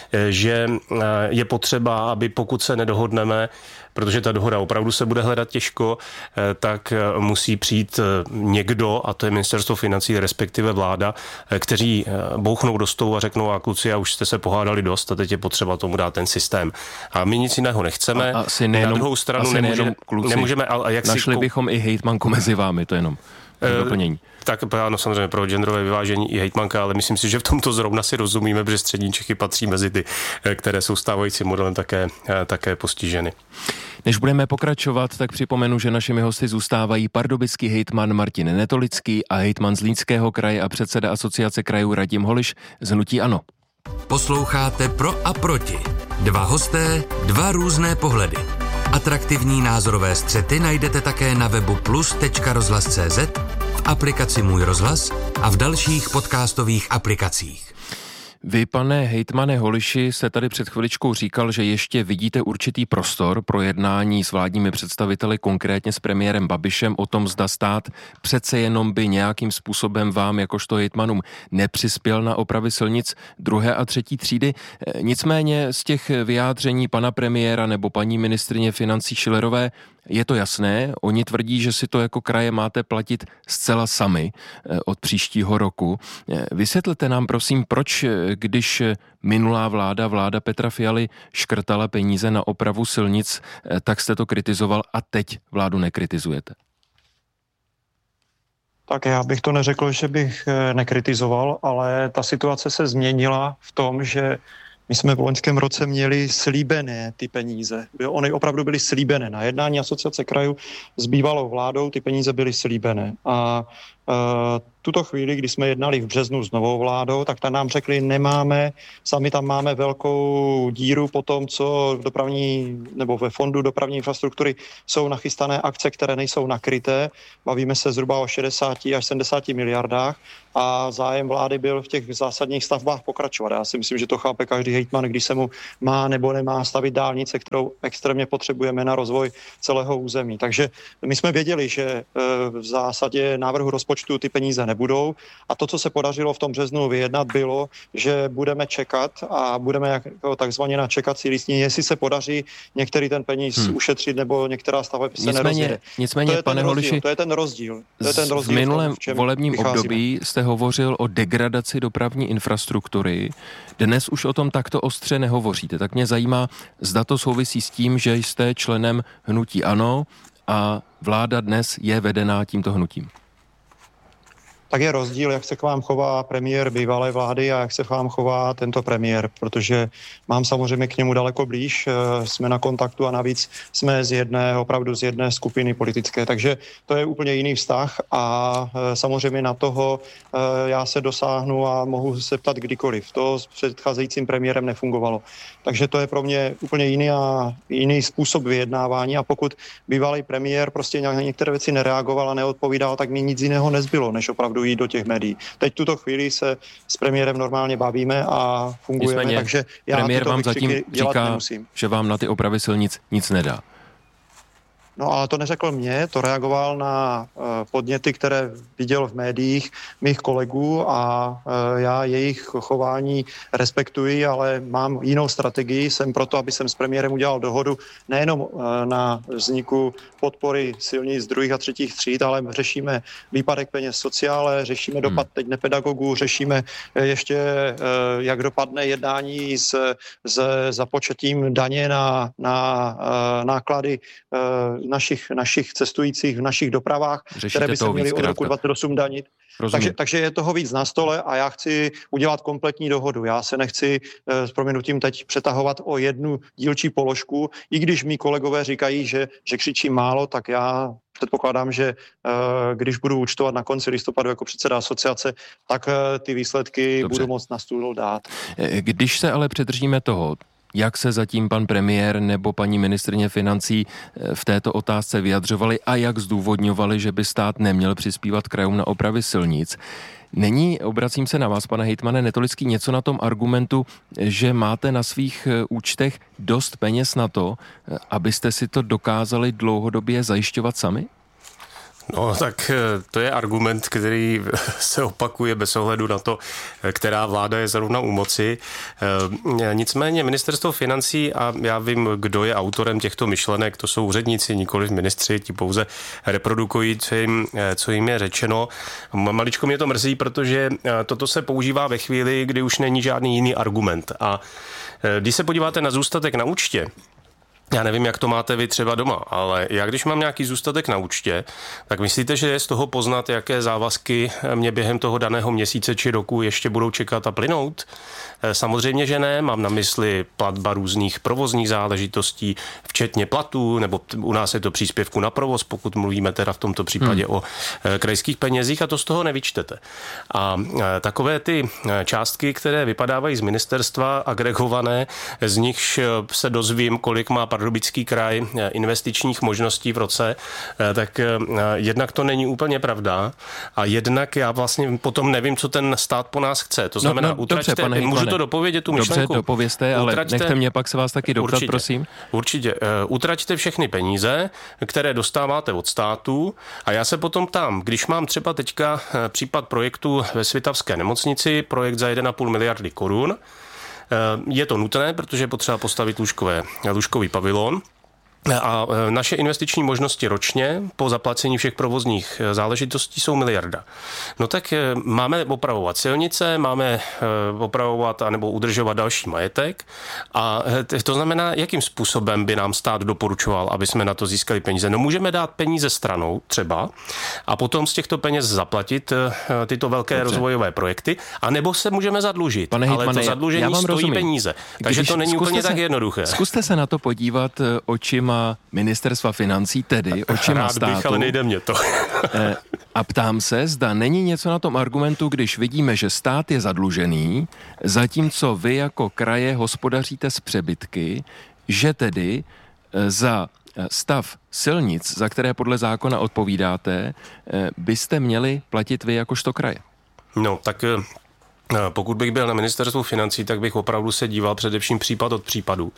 že je potřeba, aby pokud se nedohodneme, protože ta dohoda opravdu se bude hledat těžko, tak musí přijít někdo, a to je ministerstvo financí, respektive vláda, kteří bouchnou do stolu a řeknou, a kluci, a už jste se pohádali dost a teď je potřeba tomu dát ten systém. A my nic jiného nechceme. Na druhou stranu nemůžeme... Našli bychom i hejtmanku mezi vámi, to jenom doplnění. Tak ano, samozřejmě pro genderové vyvážení i hejtmanka, ale myslím si, že v tomto zrovna si rozumíme, protože střední Čechy patří mezi ty, které jsou stávajícím modelem také postiženy. Než budeme pokračovat, tak připomenu, že našimi hosty zůstávají pardubický hejtman Martin Netolický a hejtman Zlínského kraje a předseda Asociace krajů Radim Holiš z hnutí ANO. Posloucháte Pro a proti. Dva hosté, dva různé pohledy. Atraktivní názorové střety najdete také na webu plus.rozhlas.cz, v aplikaci Můj rozhlas a v dalších podcastových aplikacích. Vy, pane hejtmane Holiši, jste tady před chviličkou říkal, že ještě vidíte určitý prostor pro jednání s vládními představiteli, konkrétně s premiérem Babišem, o tom, zda stát přece jenom by nějakým způsobem vám, jakožto hejtmanům, nepřispěl na opravy silnic 2. a 3. třídy. Nicméně z těch vyjádření pana premiéra nebo paní ministryně financí Schillerové je to jasné, oni tvrdí, že si to jako kraje máte platit zcela sami od příštího roku. Vysvětlete nám prosím, proč, když minulá vláda Petra Fialy škrtala peníze na opravu silnic, tak jste to kritizoval a teď vládu nekritizujete? Tak já bych to neřekl, že bych nekritizoval, ale ta situace se změnila v tom, že my jsme v loňském roce měli slíbené ty peníze. Ony opravdu byly slíbené. Na jednání Asociace krajů s bývalou vládou ty peníze byly slíbené. A tuto chvíli, kdy jsme jednali v březnu s novou vládou, tak tam nám řekli, nemáme, sami tam máme velkou díru po tom, co v dopravní nebo ve fondu dopravní infrastruktury jsou nachystané akce, které nejsou nakryté. Bavíme se zhruba o 60 až 70 miliardách a zájem vlády byl v těch zásadních stavbách pokračovat. Já si myslím, že to chápe každý hejtman, když se mu má nebo nemá stavit dálnice, kterou extrémně potřebujeme na rozvoj celého území. Takže my jsme věděli, že v zásadě návrhu rozpočtu ty peníze nebudou a to, co se podařilo v tom březnu vyjednat, bylo, že budeme čekat a budeme jako takzvaně na čekací listině, jestli se podaří některý ten peníz ušetřit nebo některá stavba se nerozjede. Nicméně, pane Holiši, to je ten rozdíl. V minulém volebním období jste hovořil o degradaci dopravní infrastruktury. Dnes už o tom takto ostře nehovoříte. Tak mě zajímá, zda to souvisí s tím, že jste členem hnutí ANO a vláda dnes je vedená tímto hnutím. Tak je rozdíl, jak se k vám chová premiér bývalé vlády a jak se k vám chová tento premiér, protože mám samozřejmě k němu daleko blíž, jsme na kontaktu a navíc jsme opravdu z jedné skupiny politické, takže to je úplně jiný vztah a samozřejmě na toho já se dosáhnu a mohu se ptat kdykoliv. To s předcházejícím premiérem nefungovalo. Takže to je pro mě úplně jiný způsob vyjednávání a pokud bývalý premiér prostě na některé věci nereagoval a neodpovídal, tak mi nic jiného nezbylo, než opravdu jít do těch médií. Teď tuto chvíli se s premiérem normálně bavíme a fungujeme, nicméně, takže já premiér tyto vám zatím říká, nemusím. Že vám na ty opravy silnic nic nedá. No ale to neřekl mě, to reagoval na podněty, které viděl v médiích mých kolegů a já jejich chování respektuji, ale mám jinou strategii. Jsem proto, aby jsem s premiérem udělal dohodu nejenom na vzniku podpory silnic druhých a třetích tříd, ale řešíme výpadek peněz sociále, řešíme dopad teď nepedagogů, řešíme ještě, jak dopadne jednání s započetím daně na náklady našich cestujících v našich dopravách, řešíte, které by se měly od roku 2028 danit. Takže je toho víc na stole a já chci udělat kompletní dohodu. Já se nechci s prominutím teď přetahovat o jednu dílčí položku, i když mí kolegové říkají, že křičí málo, tak já předpokládám, že když budu účtovat na konci listopadu jako předseda asociace, tak ty výsledky budu moct na stůl dát. Když se ale přidržíme toho, jak se zatím pan premiér nebo paní ministryně financí v této otázce vyjadřovali a jak zdůvodňovali, že by stát neměl přispívat krajům na opravy silnic. Není, obracím se na vás, pane hejtmane Netolický, něco na tom argumentu, že máte na svých účtech dost peněz na to, abyste si to dokázali dlouhodobě zajišťovat sami? No tak to je argument, který se opakuje bez ohledu na to, která vláda je zrovna u moci. Nicméně ministerstvo financí, a já vím, kdo je autorem těchto myšlenek, to jsou úředníci, nikoliv ministři, ti pouze reprodukují, co jim je řečeno. Maličko mě to mrzí, protože toto se používá ve chvíli, kdy už není žádný jiný argument. A když se podíváte na zůstatek na účtě, já nevím, jak to máte vy třeba doma, ale já když mám nějaký zůstatek na účtě, tak myslíte, že je z toho poznat, jaké závazky mě během toho daného měsíce či roku ještě budou čekat a plynout? Samozřejmě, že ne. Mám na mysli platba různých provozních záležitostí, včetně platů, nebo u nás je to příspěvku na provoz, pokud mluvíme teda v tomto případě o krajských penězích, a to z toho nevyčtete. A takové ty částky, které vypadávají z ministerstva, agregované, z nichž se dozvím, kolik má Pardubický kraj investičních možností v roce, tak jednak to není úplně pravda a jednak já vlastně potom nevím, co ten stát po nás chce. To znamená, utraťte, můžu to dopovědět tu myšlenku? Dobře, dopovězte, ale nechte mě pak se vás taky doptat, prosím. Určitě. Utraťte všechny peníze, které dostáváte od státu a já se potom ptám, když mám třeba teďka případ projektu ve Svitavské nemocnici, projekt za 1,5 miliardy korun, je to nutné, protože je potřeba postavit lůžkový pavilon. A naše investiční možnosti ročně po zaplacení všech provozních záležitostí jsou 1 miliarda. No tak máme opravovat silnice, máme opravovat anebo udržovat další majetek a to znamená, jakým způsobem by nám stát doporučoval, aby jsme na to získali peníze. No můžeme dát peníze stranou třeba a potom z těchto peněz zaplatit tyto velké rozvojové projekty, anebo se můžeme zadlužit. Pane hejtmane, ale to zadlužení stojí peníze. Takže to není úplně tak jednoduché. Zkuste se na to podívat očima ministerstva financí, tedy očima státu. Rád bych, ale nejde mě to. A ptám se, zda není něco na tom argumentu, když vidíme, že stát je zadlužený, zatímco vy jako kraje hospodaříte s přebytky, že tedy za stav silnic, za které podle zákona odpovídáte, byste měli platit vy jakožto kraje. No, tak pokud bych byl na ministerstvu financí, tak bych opravdu se díval především případ od případu.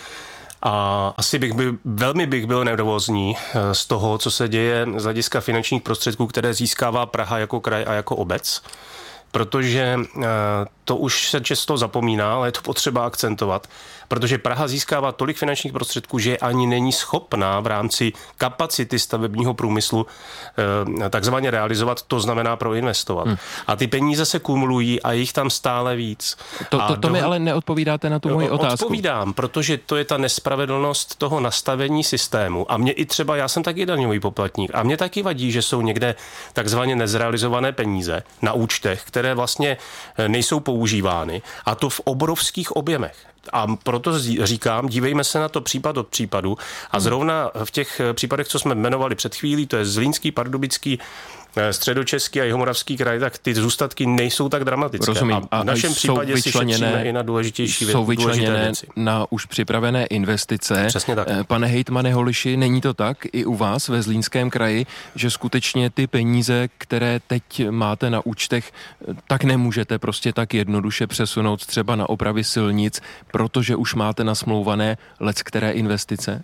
A asi velmi bych byl nervózní z toho, co se děje z hlediska finančních prostředků, které získává Praha jako kraj a jako obec. Protože to už se často zapomíná, ale je to potřeba akcentovat, protože Praha získává tolik finančních prostředků, že ani není schopná v rámci kapacity stavebního průmyslu takzvaně realizovat, to znamená proinvestovat. A ty peníze se kumulují a jich tam stále víc. To mi ale neodpovídáte na tu moji otázku. Odpovídám, protože to je ta nespravedlnost toho nastavení systému. A mě i třeba, já jsem taky daňový poplatník, a mě taky vadí, že jsou někde takzvaně nezrealizované peníze na účtech, které vlastně nejsou používány, a to v obrovských objemech. A proto říkám, dívejme se na to případ od případu a zrovna v těch případech, co jsme jmenovali před chvílí, to je Zlínský, Pardubický, Středočeský a Jihomoravský kraj, tak ty zůstatky nejsou tak dramatické. Rozumím. A v našem případě si šetříme i na důležitější věci. Jsou vyčleněné na už připravené investice. Přesně tak. Pane hejtmane Holiši, není to tak i u vás ve Zlínském kraji, že skutečně ty peníze, které teď máte na účtech, tak nemůžete prostě tak jednoduše přesunout třeba na opravy silnic, protože už máte nasmlouvané leckteré investice?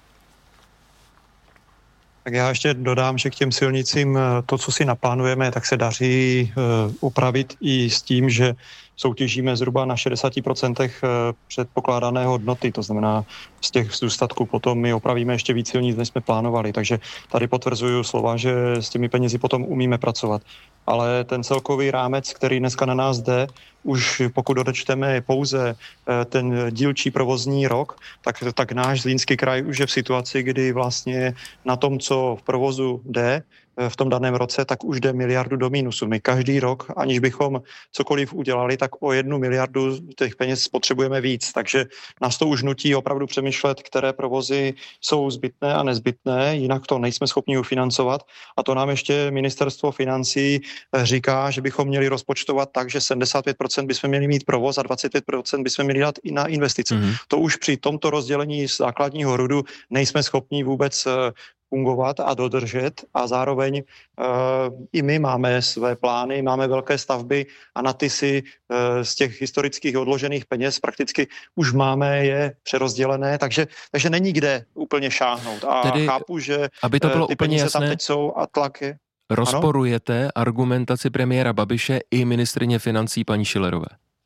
Tak já ještě dodám, že k těm silnicím to, co si naplánujeme, tak se daří upravit i s tím, že soutěžíme zhruba na 60% předpokládané hodnoty, to znamená z těch zůstatků potom my opravíme ještě víc silnic, než jsme plánovali, takže tady potvrzuju slova, že s těmi penězi potom umíme pracovat. Ale ten celkový rámec, který dneska na nás jde, už pokud odečteme pouze ten dílčí provozní rok, tak náš Zlínský kraj už je v situaci, kdy vlastně na tom, co v provozu jde, v tom daném roce, tak už jde 1 miliardu do mínusu. My každý rok, aniž bychom cokoliv udělali, tak o 1 miliardu těch peněz potřebujeme víc. Takže nás to už nutí opravdu přemýšlet, které provozy jsou zbytné a nezbytné, jinak to nejsme schopni ufinancovat. A to nám ještě ministerstvo financí říká, že bychom měli rozpočtovat tak, že 75% bychom měli mít provoz a 25% bychom měli dát i na investice. To už při tomto rozdělení základního RUDu nejsme schopni vůbec fungovat a dodržet a zároveň i my máme své plány, máme velké stavby a na ty si z těch historických odložených peněz prakticky už máme je přerozdělené, takže není kde úplně šáhnout. A tedy, chápu, že aby to bylo ty úplně peníze jasné, tam teď jsou a tlak je. Rozporujete argumentaci premiéra Babiše i ministryně financí paní Schillerové?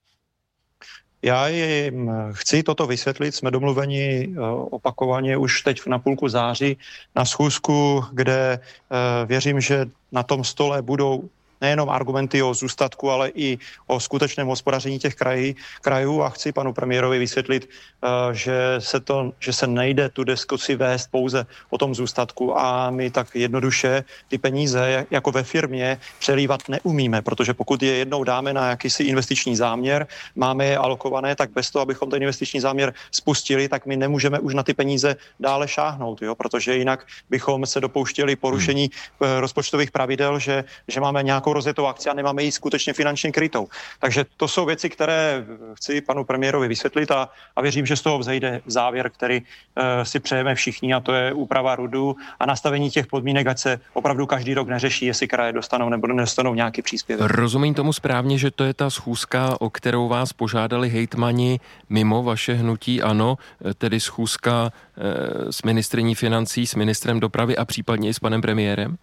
Já jim chci toto vysvětlit, jsme domluveni opakovaně už teď na půlku září na schůzku, kde věřím, že na tom stole budou nejenom argumenty o zůstatku, ale i o skutečném hospodaření těch krajů a chci panu premiérovi vysvětlit, že se nejde tu diskusi vést pouze o tom zůstatku a my tak jednoduše ty peníze jako ve firmě přelívat neumíme, protože pokud je jednou dáme na jakýsi investiční záměr, máme je alokované, tak bez toho, abychom ten investiční záměr spustili, tak my nemůžeme už na ty peníze dále šáhnout, jo? Protože jinak bychom se dopouštěli porušení rozpočtových pravidel, že máme nějakou rozjetou akci a nemáme ji skutečně finančně krytou. Takže to jsou věci, které chci panu premiérovi vysvětlit a věřím, že z toho vzejde závěr, který si přejeme všichni, a to je úprava RUDu a nastavení těch podmínek, ať se opravdu každý rok neřeší, jestli kraje dostanou nebo nedostanou nějaký příspěvek. Rozumím tomu správně, že to je ta schůzka, o kterou vás požádali hejtmani mimo vaše hnutí ANO, tedy schůzka s ministryní financí, s ministrem dopravy a případně i s panem premiérem?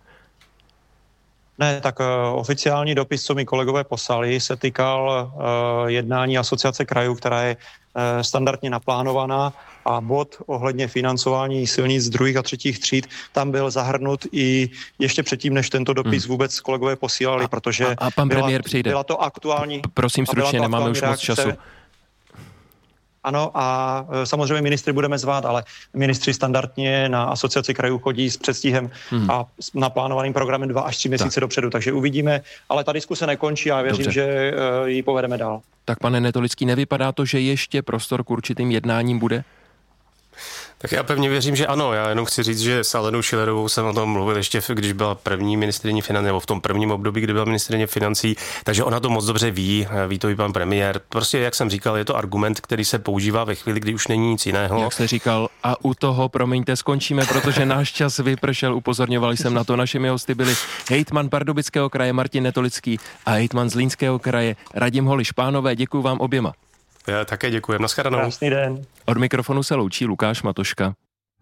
Ne, tak oficiální dopis, co mi kolegové poslali, se týkal jednání asociace krajů, která je standardně naplánovaná a bod ohledně financování silnic druhých a třetích tříd tam byl zahrnut i ještě předtím, než tento dopis vůbec kolegové posílali, protože a pan premiér přijde. Byla to aktuální. Prosím stručně, nemáme už moc času. Ano, a samozřejmě ministry budeme zvát, ale ministři standardně na asociaci krajů chodí s předstihem a naplánovaným programem 2 až 3 měsíce dopředu, takže uvidíme, ale ta diskuse nekončí a věřím, že ji povedeme dál. Tak pane Netolický, nevypadá to, že ještě prostor k určitým jednáním bude? Tak já pevně věřím, že ano. Já jenom chci říct, že s Alenou Schillerovou jsem o tom mluvil ještě, když byla první ministryní financí, nebo v tom prvním období, kdy byla ministryně financí, takže ona to moc dobře ví to i pan premiér. Prostě, jak jsem říkal, je to argument, který se používá ve chvíli, kdy už není nic jiného. Jak jste říkal, a u toho, promiňte, skončíme, protože náš čas vypršel, upozorňovali jsem na to. Našimi hosty byli hejtman Pardubického kraje Martin Netolický a hejtman Zlínského kraje Radim Holiš. Pánové, děkuju vám oběma. Já také děkuji. Naschledanou. Krásný den. Od mikrofonu se loučí Lukáš Matoška.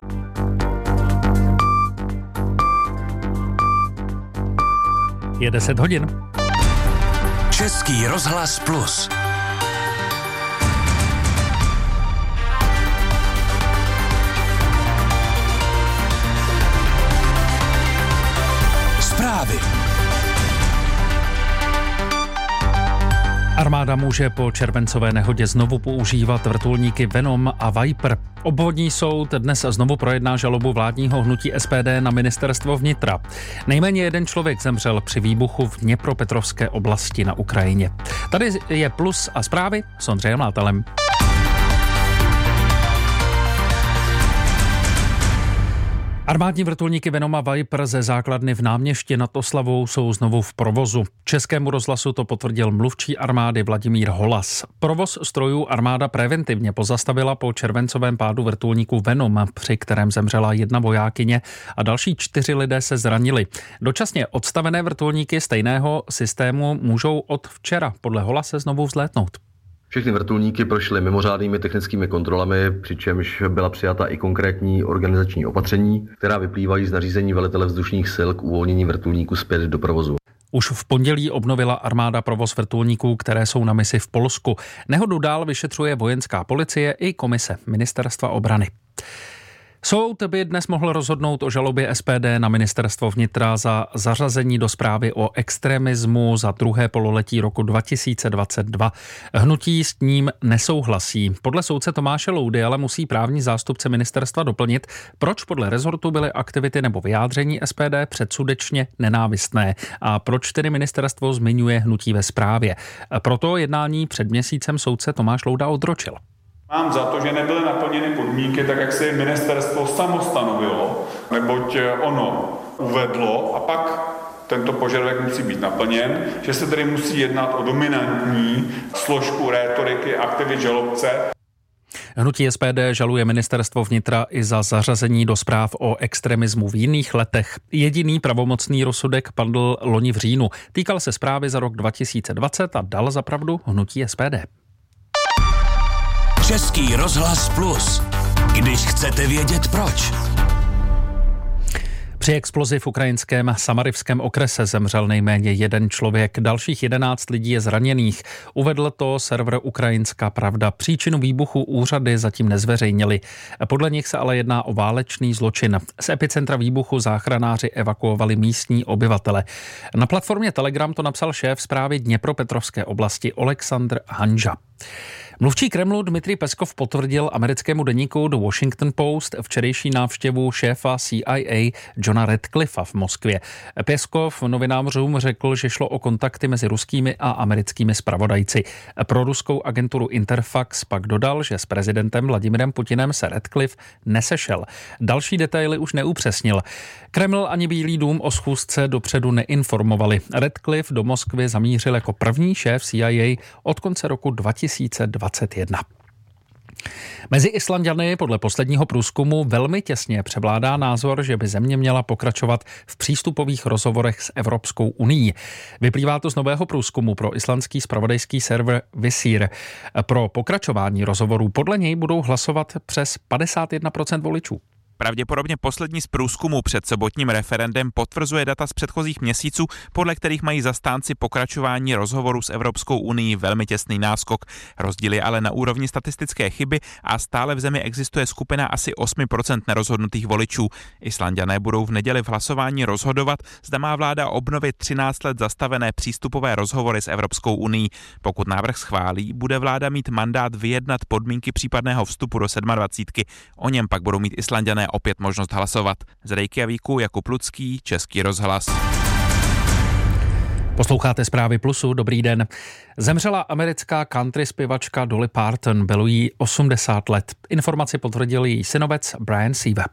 Je 10 hodin. Český rozhlas Plus. Zprávy. Armáda může po červencové nehodě znovu používat vrtulníky Venom a Viper. Obvodní soud dnes znovu projedná žalobu vládního hnutí SPD na ministerstvo vnitra. Nejméně jeden člověk zemřel při výbuchu v Dněpropetrovské oblasti na Ukrajině. Tady je Plus a zprávy s Ondřejem Látelem. Armádní vrtulníky Venom a Viper ze základny v Náměšti nad Oslavou jsou znovu v provozu. Českému rozhlasu to potvrdil mluvčí armády Vladimír Holas. Provoz strojů armáda preventivně pozastavila po červencovém pádu vrtulníku Venom, při kterém zemřela 1 vojákyně a další 4 lidé se zranili. Dočasně odstavené vrtulníky stejného systému můžou od včera podle Holase znovu vzlétnout. Všechny vrtulníky prošly mimořádnými technickými kontrolami, přičemž byla přijata i konkrétní organizační opatření, která vyplývají z nařízení velitele vzdušných sil k uvolnění vrtulníku zpět do provozu. Už v pondělí obnovila armáda provoz vrtulníků, které jsou na misi v Polsku. Nehodu dál vyšetřuje vojenská policie i komise Ministerstva obrany. Soud by dnes mohl rozhodnout o žalobě SPD na ministerstvo vnitra za zařazení do zprávy o extremismu za druhé pololetí roku 2022. Hnutí s ním nesouhlasí. Podle soudce Tomáše Loudy ale musí právní zástupce ministerstva doplnit, proč podle rezortu byly aktivity nebo vyjádření SPD předsudečně nenávistné a proč tedy ministerstvo zmiňuje hnutí ve zprávě. Proto jednání před měsícem soudce Tomáš Louda odročil. Mám za to, že nebyly naplněny podmínky tak, jak se ministerstvo samo stanovilo, neboť ono uvedlo a pak tento požadavek musí být naplněn, že se tedy musí jednat o dominantní složku rétoriky aktivit žalobce. Hnutí SPD žaluje ministerstvo vnitra i za zařazení do zpráv o extremismu v jiných letech. Jediný pravomocný rozsudek padl loni v říjnu. Týkal se zprávy za rok 2020 a dal za pravdu hnutí SPD. Český rozhlas Plus. Když chcete vědět proč. Při explozi v ukrajinském Samarivském okrese zemřel nejméně 1 člověk, dalších 11 lidí je zraněných. Uvedl to server Ukrajinská pravda. Příčinu výbuchu úřady zatím nezveřejnili. Podle nich se ale jedná o válečný zločin. Z epicentra výbuchu záchranáři evakuovali místní obyvatele. Na platformě Telegram to napsal šéf zprávy Dněpropetrovské oblasti Oleksandr Hanža. Mluvčí Kremlu Dmitrij Peskov potvrdil americkému deníku The Washington Post včerejší návštěvu šéfa CIA Johna Radcliffa v Moskvě. Peskov novinářům řekl, že šlo o kontakty mezi ruskými a americkými zpravodajci. Pro ruskou agenturu Interfax pak dodal, že s prezidentem Vladimirem Putinem se Radcliffe nesešel. Další detaily už neupřesnil. Kreml ani Bílý dům o schůzce dopředu neinformovali. Radcliffe do Moskvy zamířil jako první šéf CIA od konce roku 2021. Mezi Islanďany podle posledního průzkumu velmi těsně převládá názor, že by země měla pokračovat v přístupových rozhovorech s Evropskou unií. Vyplývá to z nového průzkumu pro islandský zpravodajský server Visir. Pro pokračování rozhovorů podle něj budou hlasovat přes 51% voličů. Pravděpodobně poslední z průzkumu před sobotním referendem potvrzuje data z předchozích měsíců, podle kterých mají zastánci pokračování rozhovoru s Evropskou unií velmi těsný náskok. Rozdíl je ale na úrovni statistické chyby a stále v zemi existuje skupina asi 8% nerozhodnutých voličů. Islanďané budou v neděli v hlasování rozhodovat, zda má vláda obnovit 13 let zastavené přístupové rozhovory s Evropskou unií. Pokud návrh schválí, bude vláda mít mandát vyjednat podmínky případného vstupu do 27. O něm pak budou mít Islanďané opět možnost hlasovat. Z Reykjavíku Jakub Lucký, Český rozhlas. Posloucháte Zprávy Plusu, dobrý den. Zemřela americká country zpěvačka Dolly Parton, bylo jí 80 let. Informaci potvrdil její synovec Brian Siva.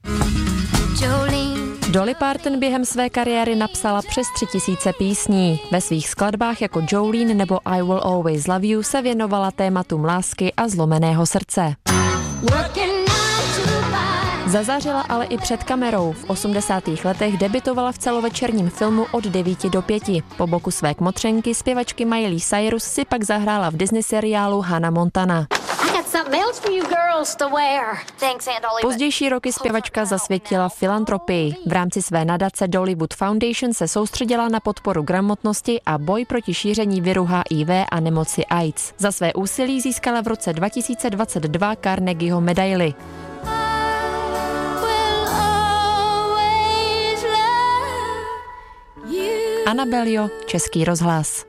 Dolly Parton během své kariéry napsala přes 3000 písní. Ve svých skladbách jako Jolene nebo I Will Always Love You se věnovala tématům lásky a zlomeného srdce. Zazářila ale i před kamerou. V 80. letech debutovala v celovečerním filmu Od 9 do 5. Po boku své kmotřenky zpěvačky Miley Cyrus si pak zahrála v Disney seriálu Hannah Montana. Pozdější roky zpěvačka zasvětila filantropii. V rámci své nadace Dollywood Foundation se soustředila na podporu gramotnosti a boj proti šíření viru HIV a nemoci AIDS. Za své úsilí získala v roce 2022 Carnegieho medaili. Anna Belio, Český rozhlas.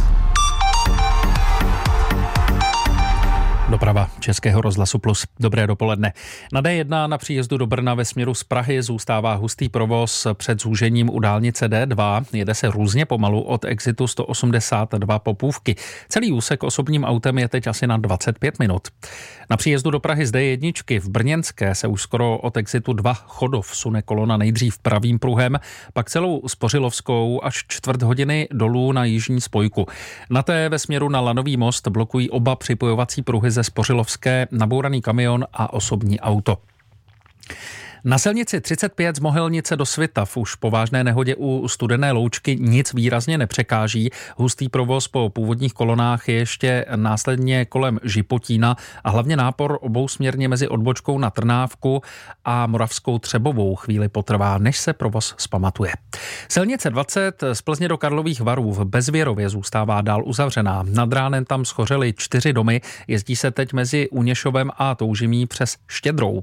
Doprava Českého rozhlasu Plus. Dobré dopoledne. Na D1 na příjezdu do Brna ve směru z Prahy zůstává hustý provoz před zúžením u dálnice D2. Jede se různě pomalu od exitu 182 Popůvky. Celý úsek osobním autem je teď asi na 25 minut. Na příjezdu do Prahy z D1 v Brněnské se už skoro od exitu 2 Chodov sune kolona nejdřív pravým pruhem, pak celou Spořilovskou až čtvrt hodiny dolů na jižní spojku. Na té ve směru na Lanový most blokují oba připojovací pruhy ze Spořilovské nabouraný kamion a osobní auto. Na silnici 35 z Mohelnice do Svitav už po vážné nehodě u Studené Loučky nic výrazně nepřekáží. Hustý provoz po původních kolonách je ještě následně kolem Žipotína a hlavně nápor obousměrně mezi odbočkou na Trnávku a Moravskou Třebovou chvíli potrvá, než se provoz zpamatuje. Silnice 20 z Plzně do Karlových Varů v Bezvěrově zůstává dál uzavřená. Nad ránem tam schořely 4 domy, jezdí se teď mezi Uněšovem a Toužimí přes Štědrou.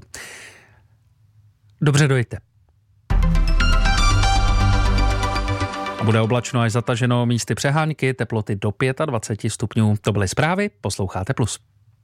Dobře dojďte. A bude oblačno až zataženo, místy přehánky, teploty do 25 stupňů. To byly zprávy, posloucháte Plus.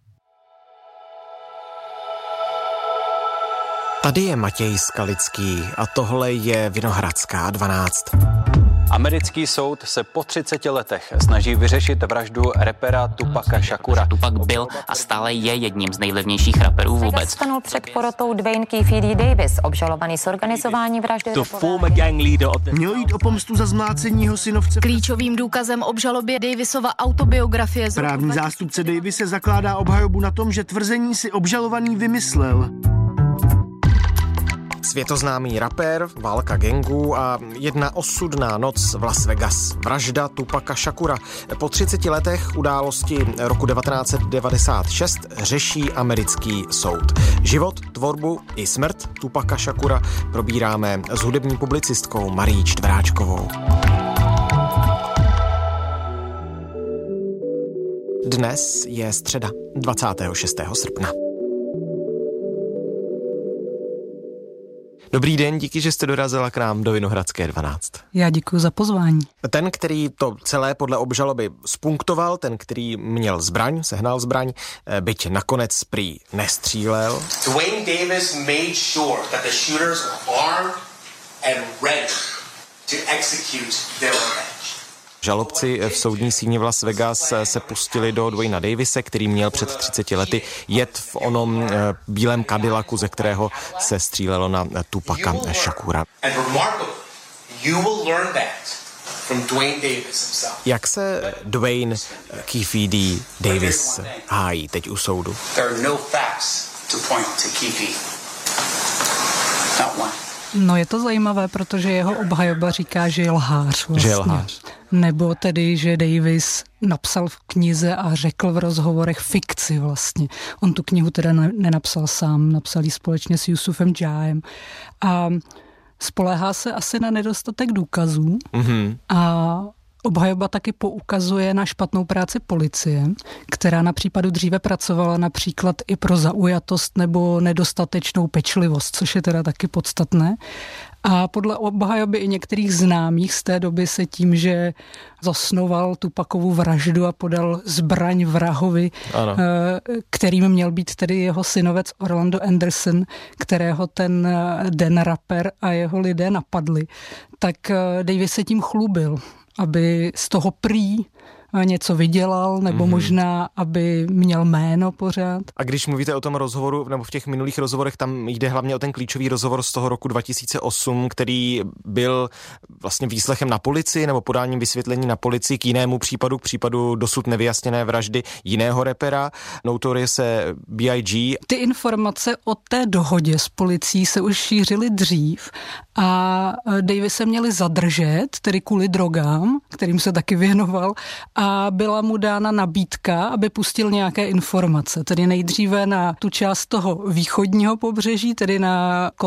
Tady je Matěj Skalický a tohle je Vinohradská 12. Americký soud se po 30 letech snaží vyřešit vraždu rapera Tupaca Shakura. Tupac byl a stále je jedním z nejlevnějších raperů vůbec. Stanul před porotou Dwayne Keefe Davis, obžalovaný z organizování vraždy. Mělo jít o pomstu za zmlácení jeho synovce. Klíčovým důkazem obžalobě Davisova autobiografie. Právní zástupce Davise zakládá obhajobu na tom, že tvrzení si obžalovaný vymyslel. Světoznámý rapper, válka gangů a jedna osudná noc v Las Vegas. Vražda Tupaca Shakura. Po 30 letech události roku 1996 řeší americký soud. Život, tvorbu i smrt Tupaca Shakura probíráme s hudební publicistkou Marií Čtveráčkovou. Dnes je středa, 26. srpna. Dobrý den, díky, že jste dorazila k nám do Vinohradské 12. Já děkuji za pozvání. Ten, který to celé podle obžaloby spunktoval, ten, který měl zbraň, sehnal zbraň, byť nakonec prý nestřílel. Dwayne Davis made sure that the shooters were armed and ready to execute their revenge. Žalobci v soudní síni v Las Vegas se pustili do Dwayna Davise, který měl před 30 lety jet v onom bílém Cadillacu, ze kterého se střílelo na Tupaca Shakura. Jak se Dwayne Keefe D. Davis hájí teď u soudu? No je to zajímavé, protože jeho obhajoba říká, že je lhář. Vlastně. Že je lhář. nebo tedy, že Davis napsal v knize a řekl v rozhovorech fikci vlastně. On tu knihu teda nenapsal sám, napsal ji společně s Yusufem Jahem a spoléhá se asi na nedostatek důkazů a obhajoba taky poukazuje na špatnou práci policie, která na případu dříve pracovala například i pro zaujatost nebo nedostatečnou pečlivost, což je teda taky podstatné. A podle obhajoby i některých známých z té doby se tím, že zasnoval Tupacovu vraždu a podal zbraň vrahovi, kterým měl být tedy jeho synovec Orlando Anderson, kterého ten den rapper a jeho lidé napadli, tak Davis se tím chlubil, aby z toho prý něco vydělal, nebo možná, aby měl jméno pořád. A když mluvíte o tom rozhovoru, nebo v těch minulých rozhovorech, tam jde hlavně o ten klíčový rozhovor z toho roku 2008, který byl vlastně výslechem na policii, nebo podáním vysvětlení na policii k jinému případu, k případu dosud nevyjasněné vraždy jiného rapera, Notorious B.I.G. Ty informace o té dohodě s policií se už šířily dřív a Davise měli zadržet, tedy kvůli drogám, kterým se taky věnoval, a byla mu dána nabídka, aby pustil nějaké informace, tedy nejdříve na tu část toho východního pobřeží, tedy na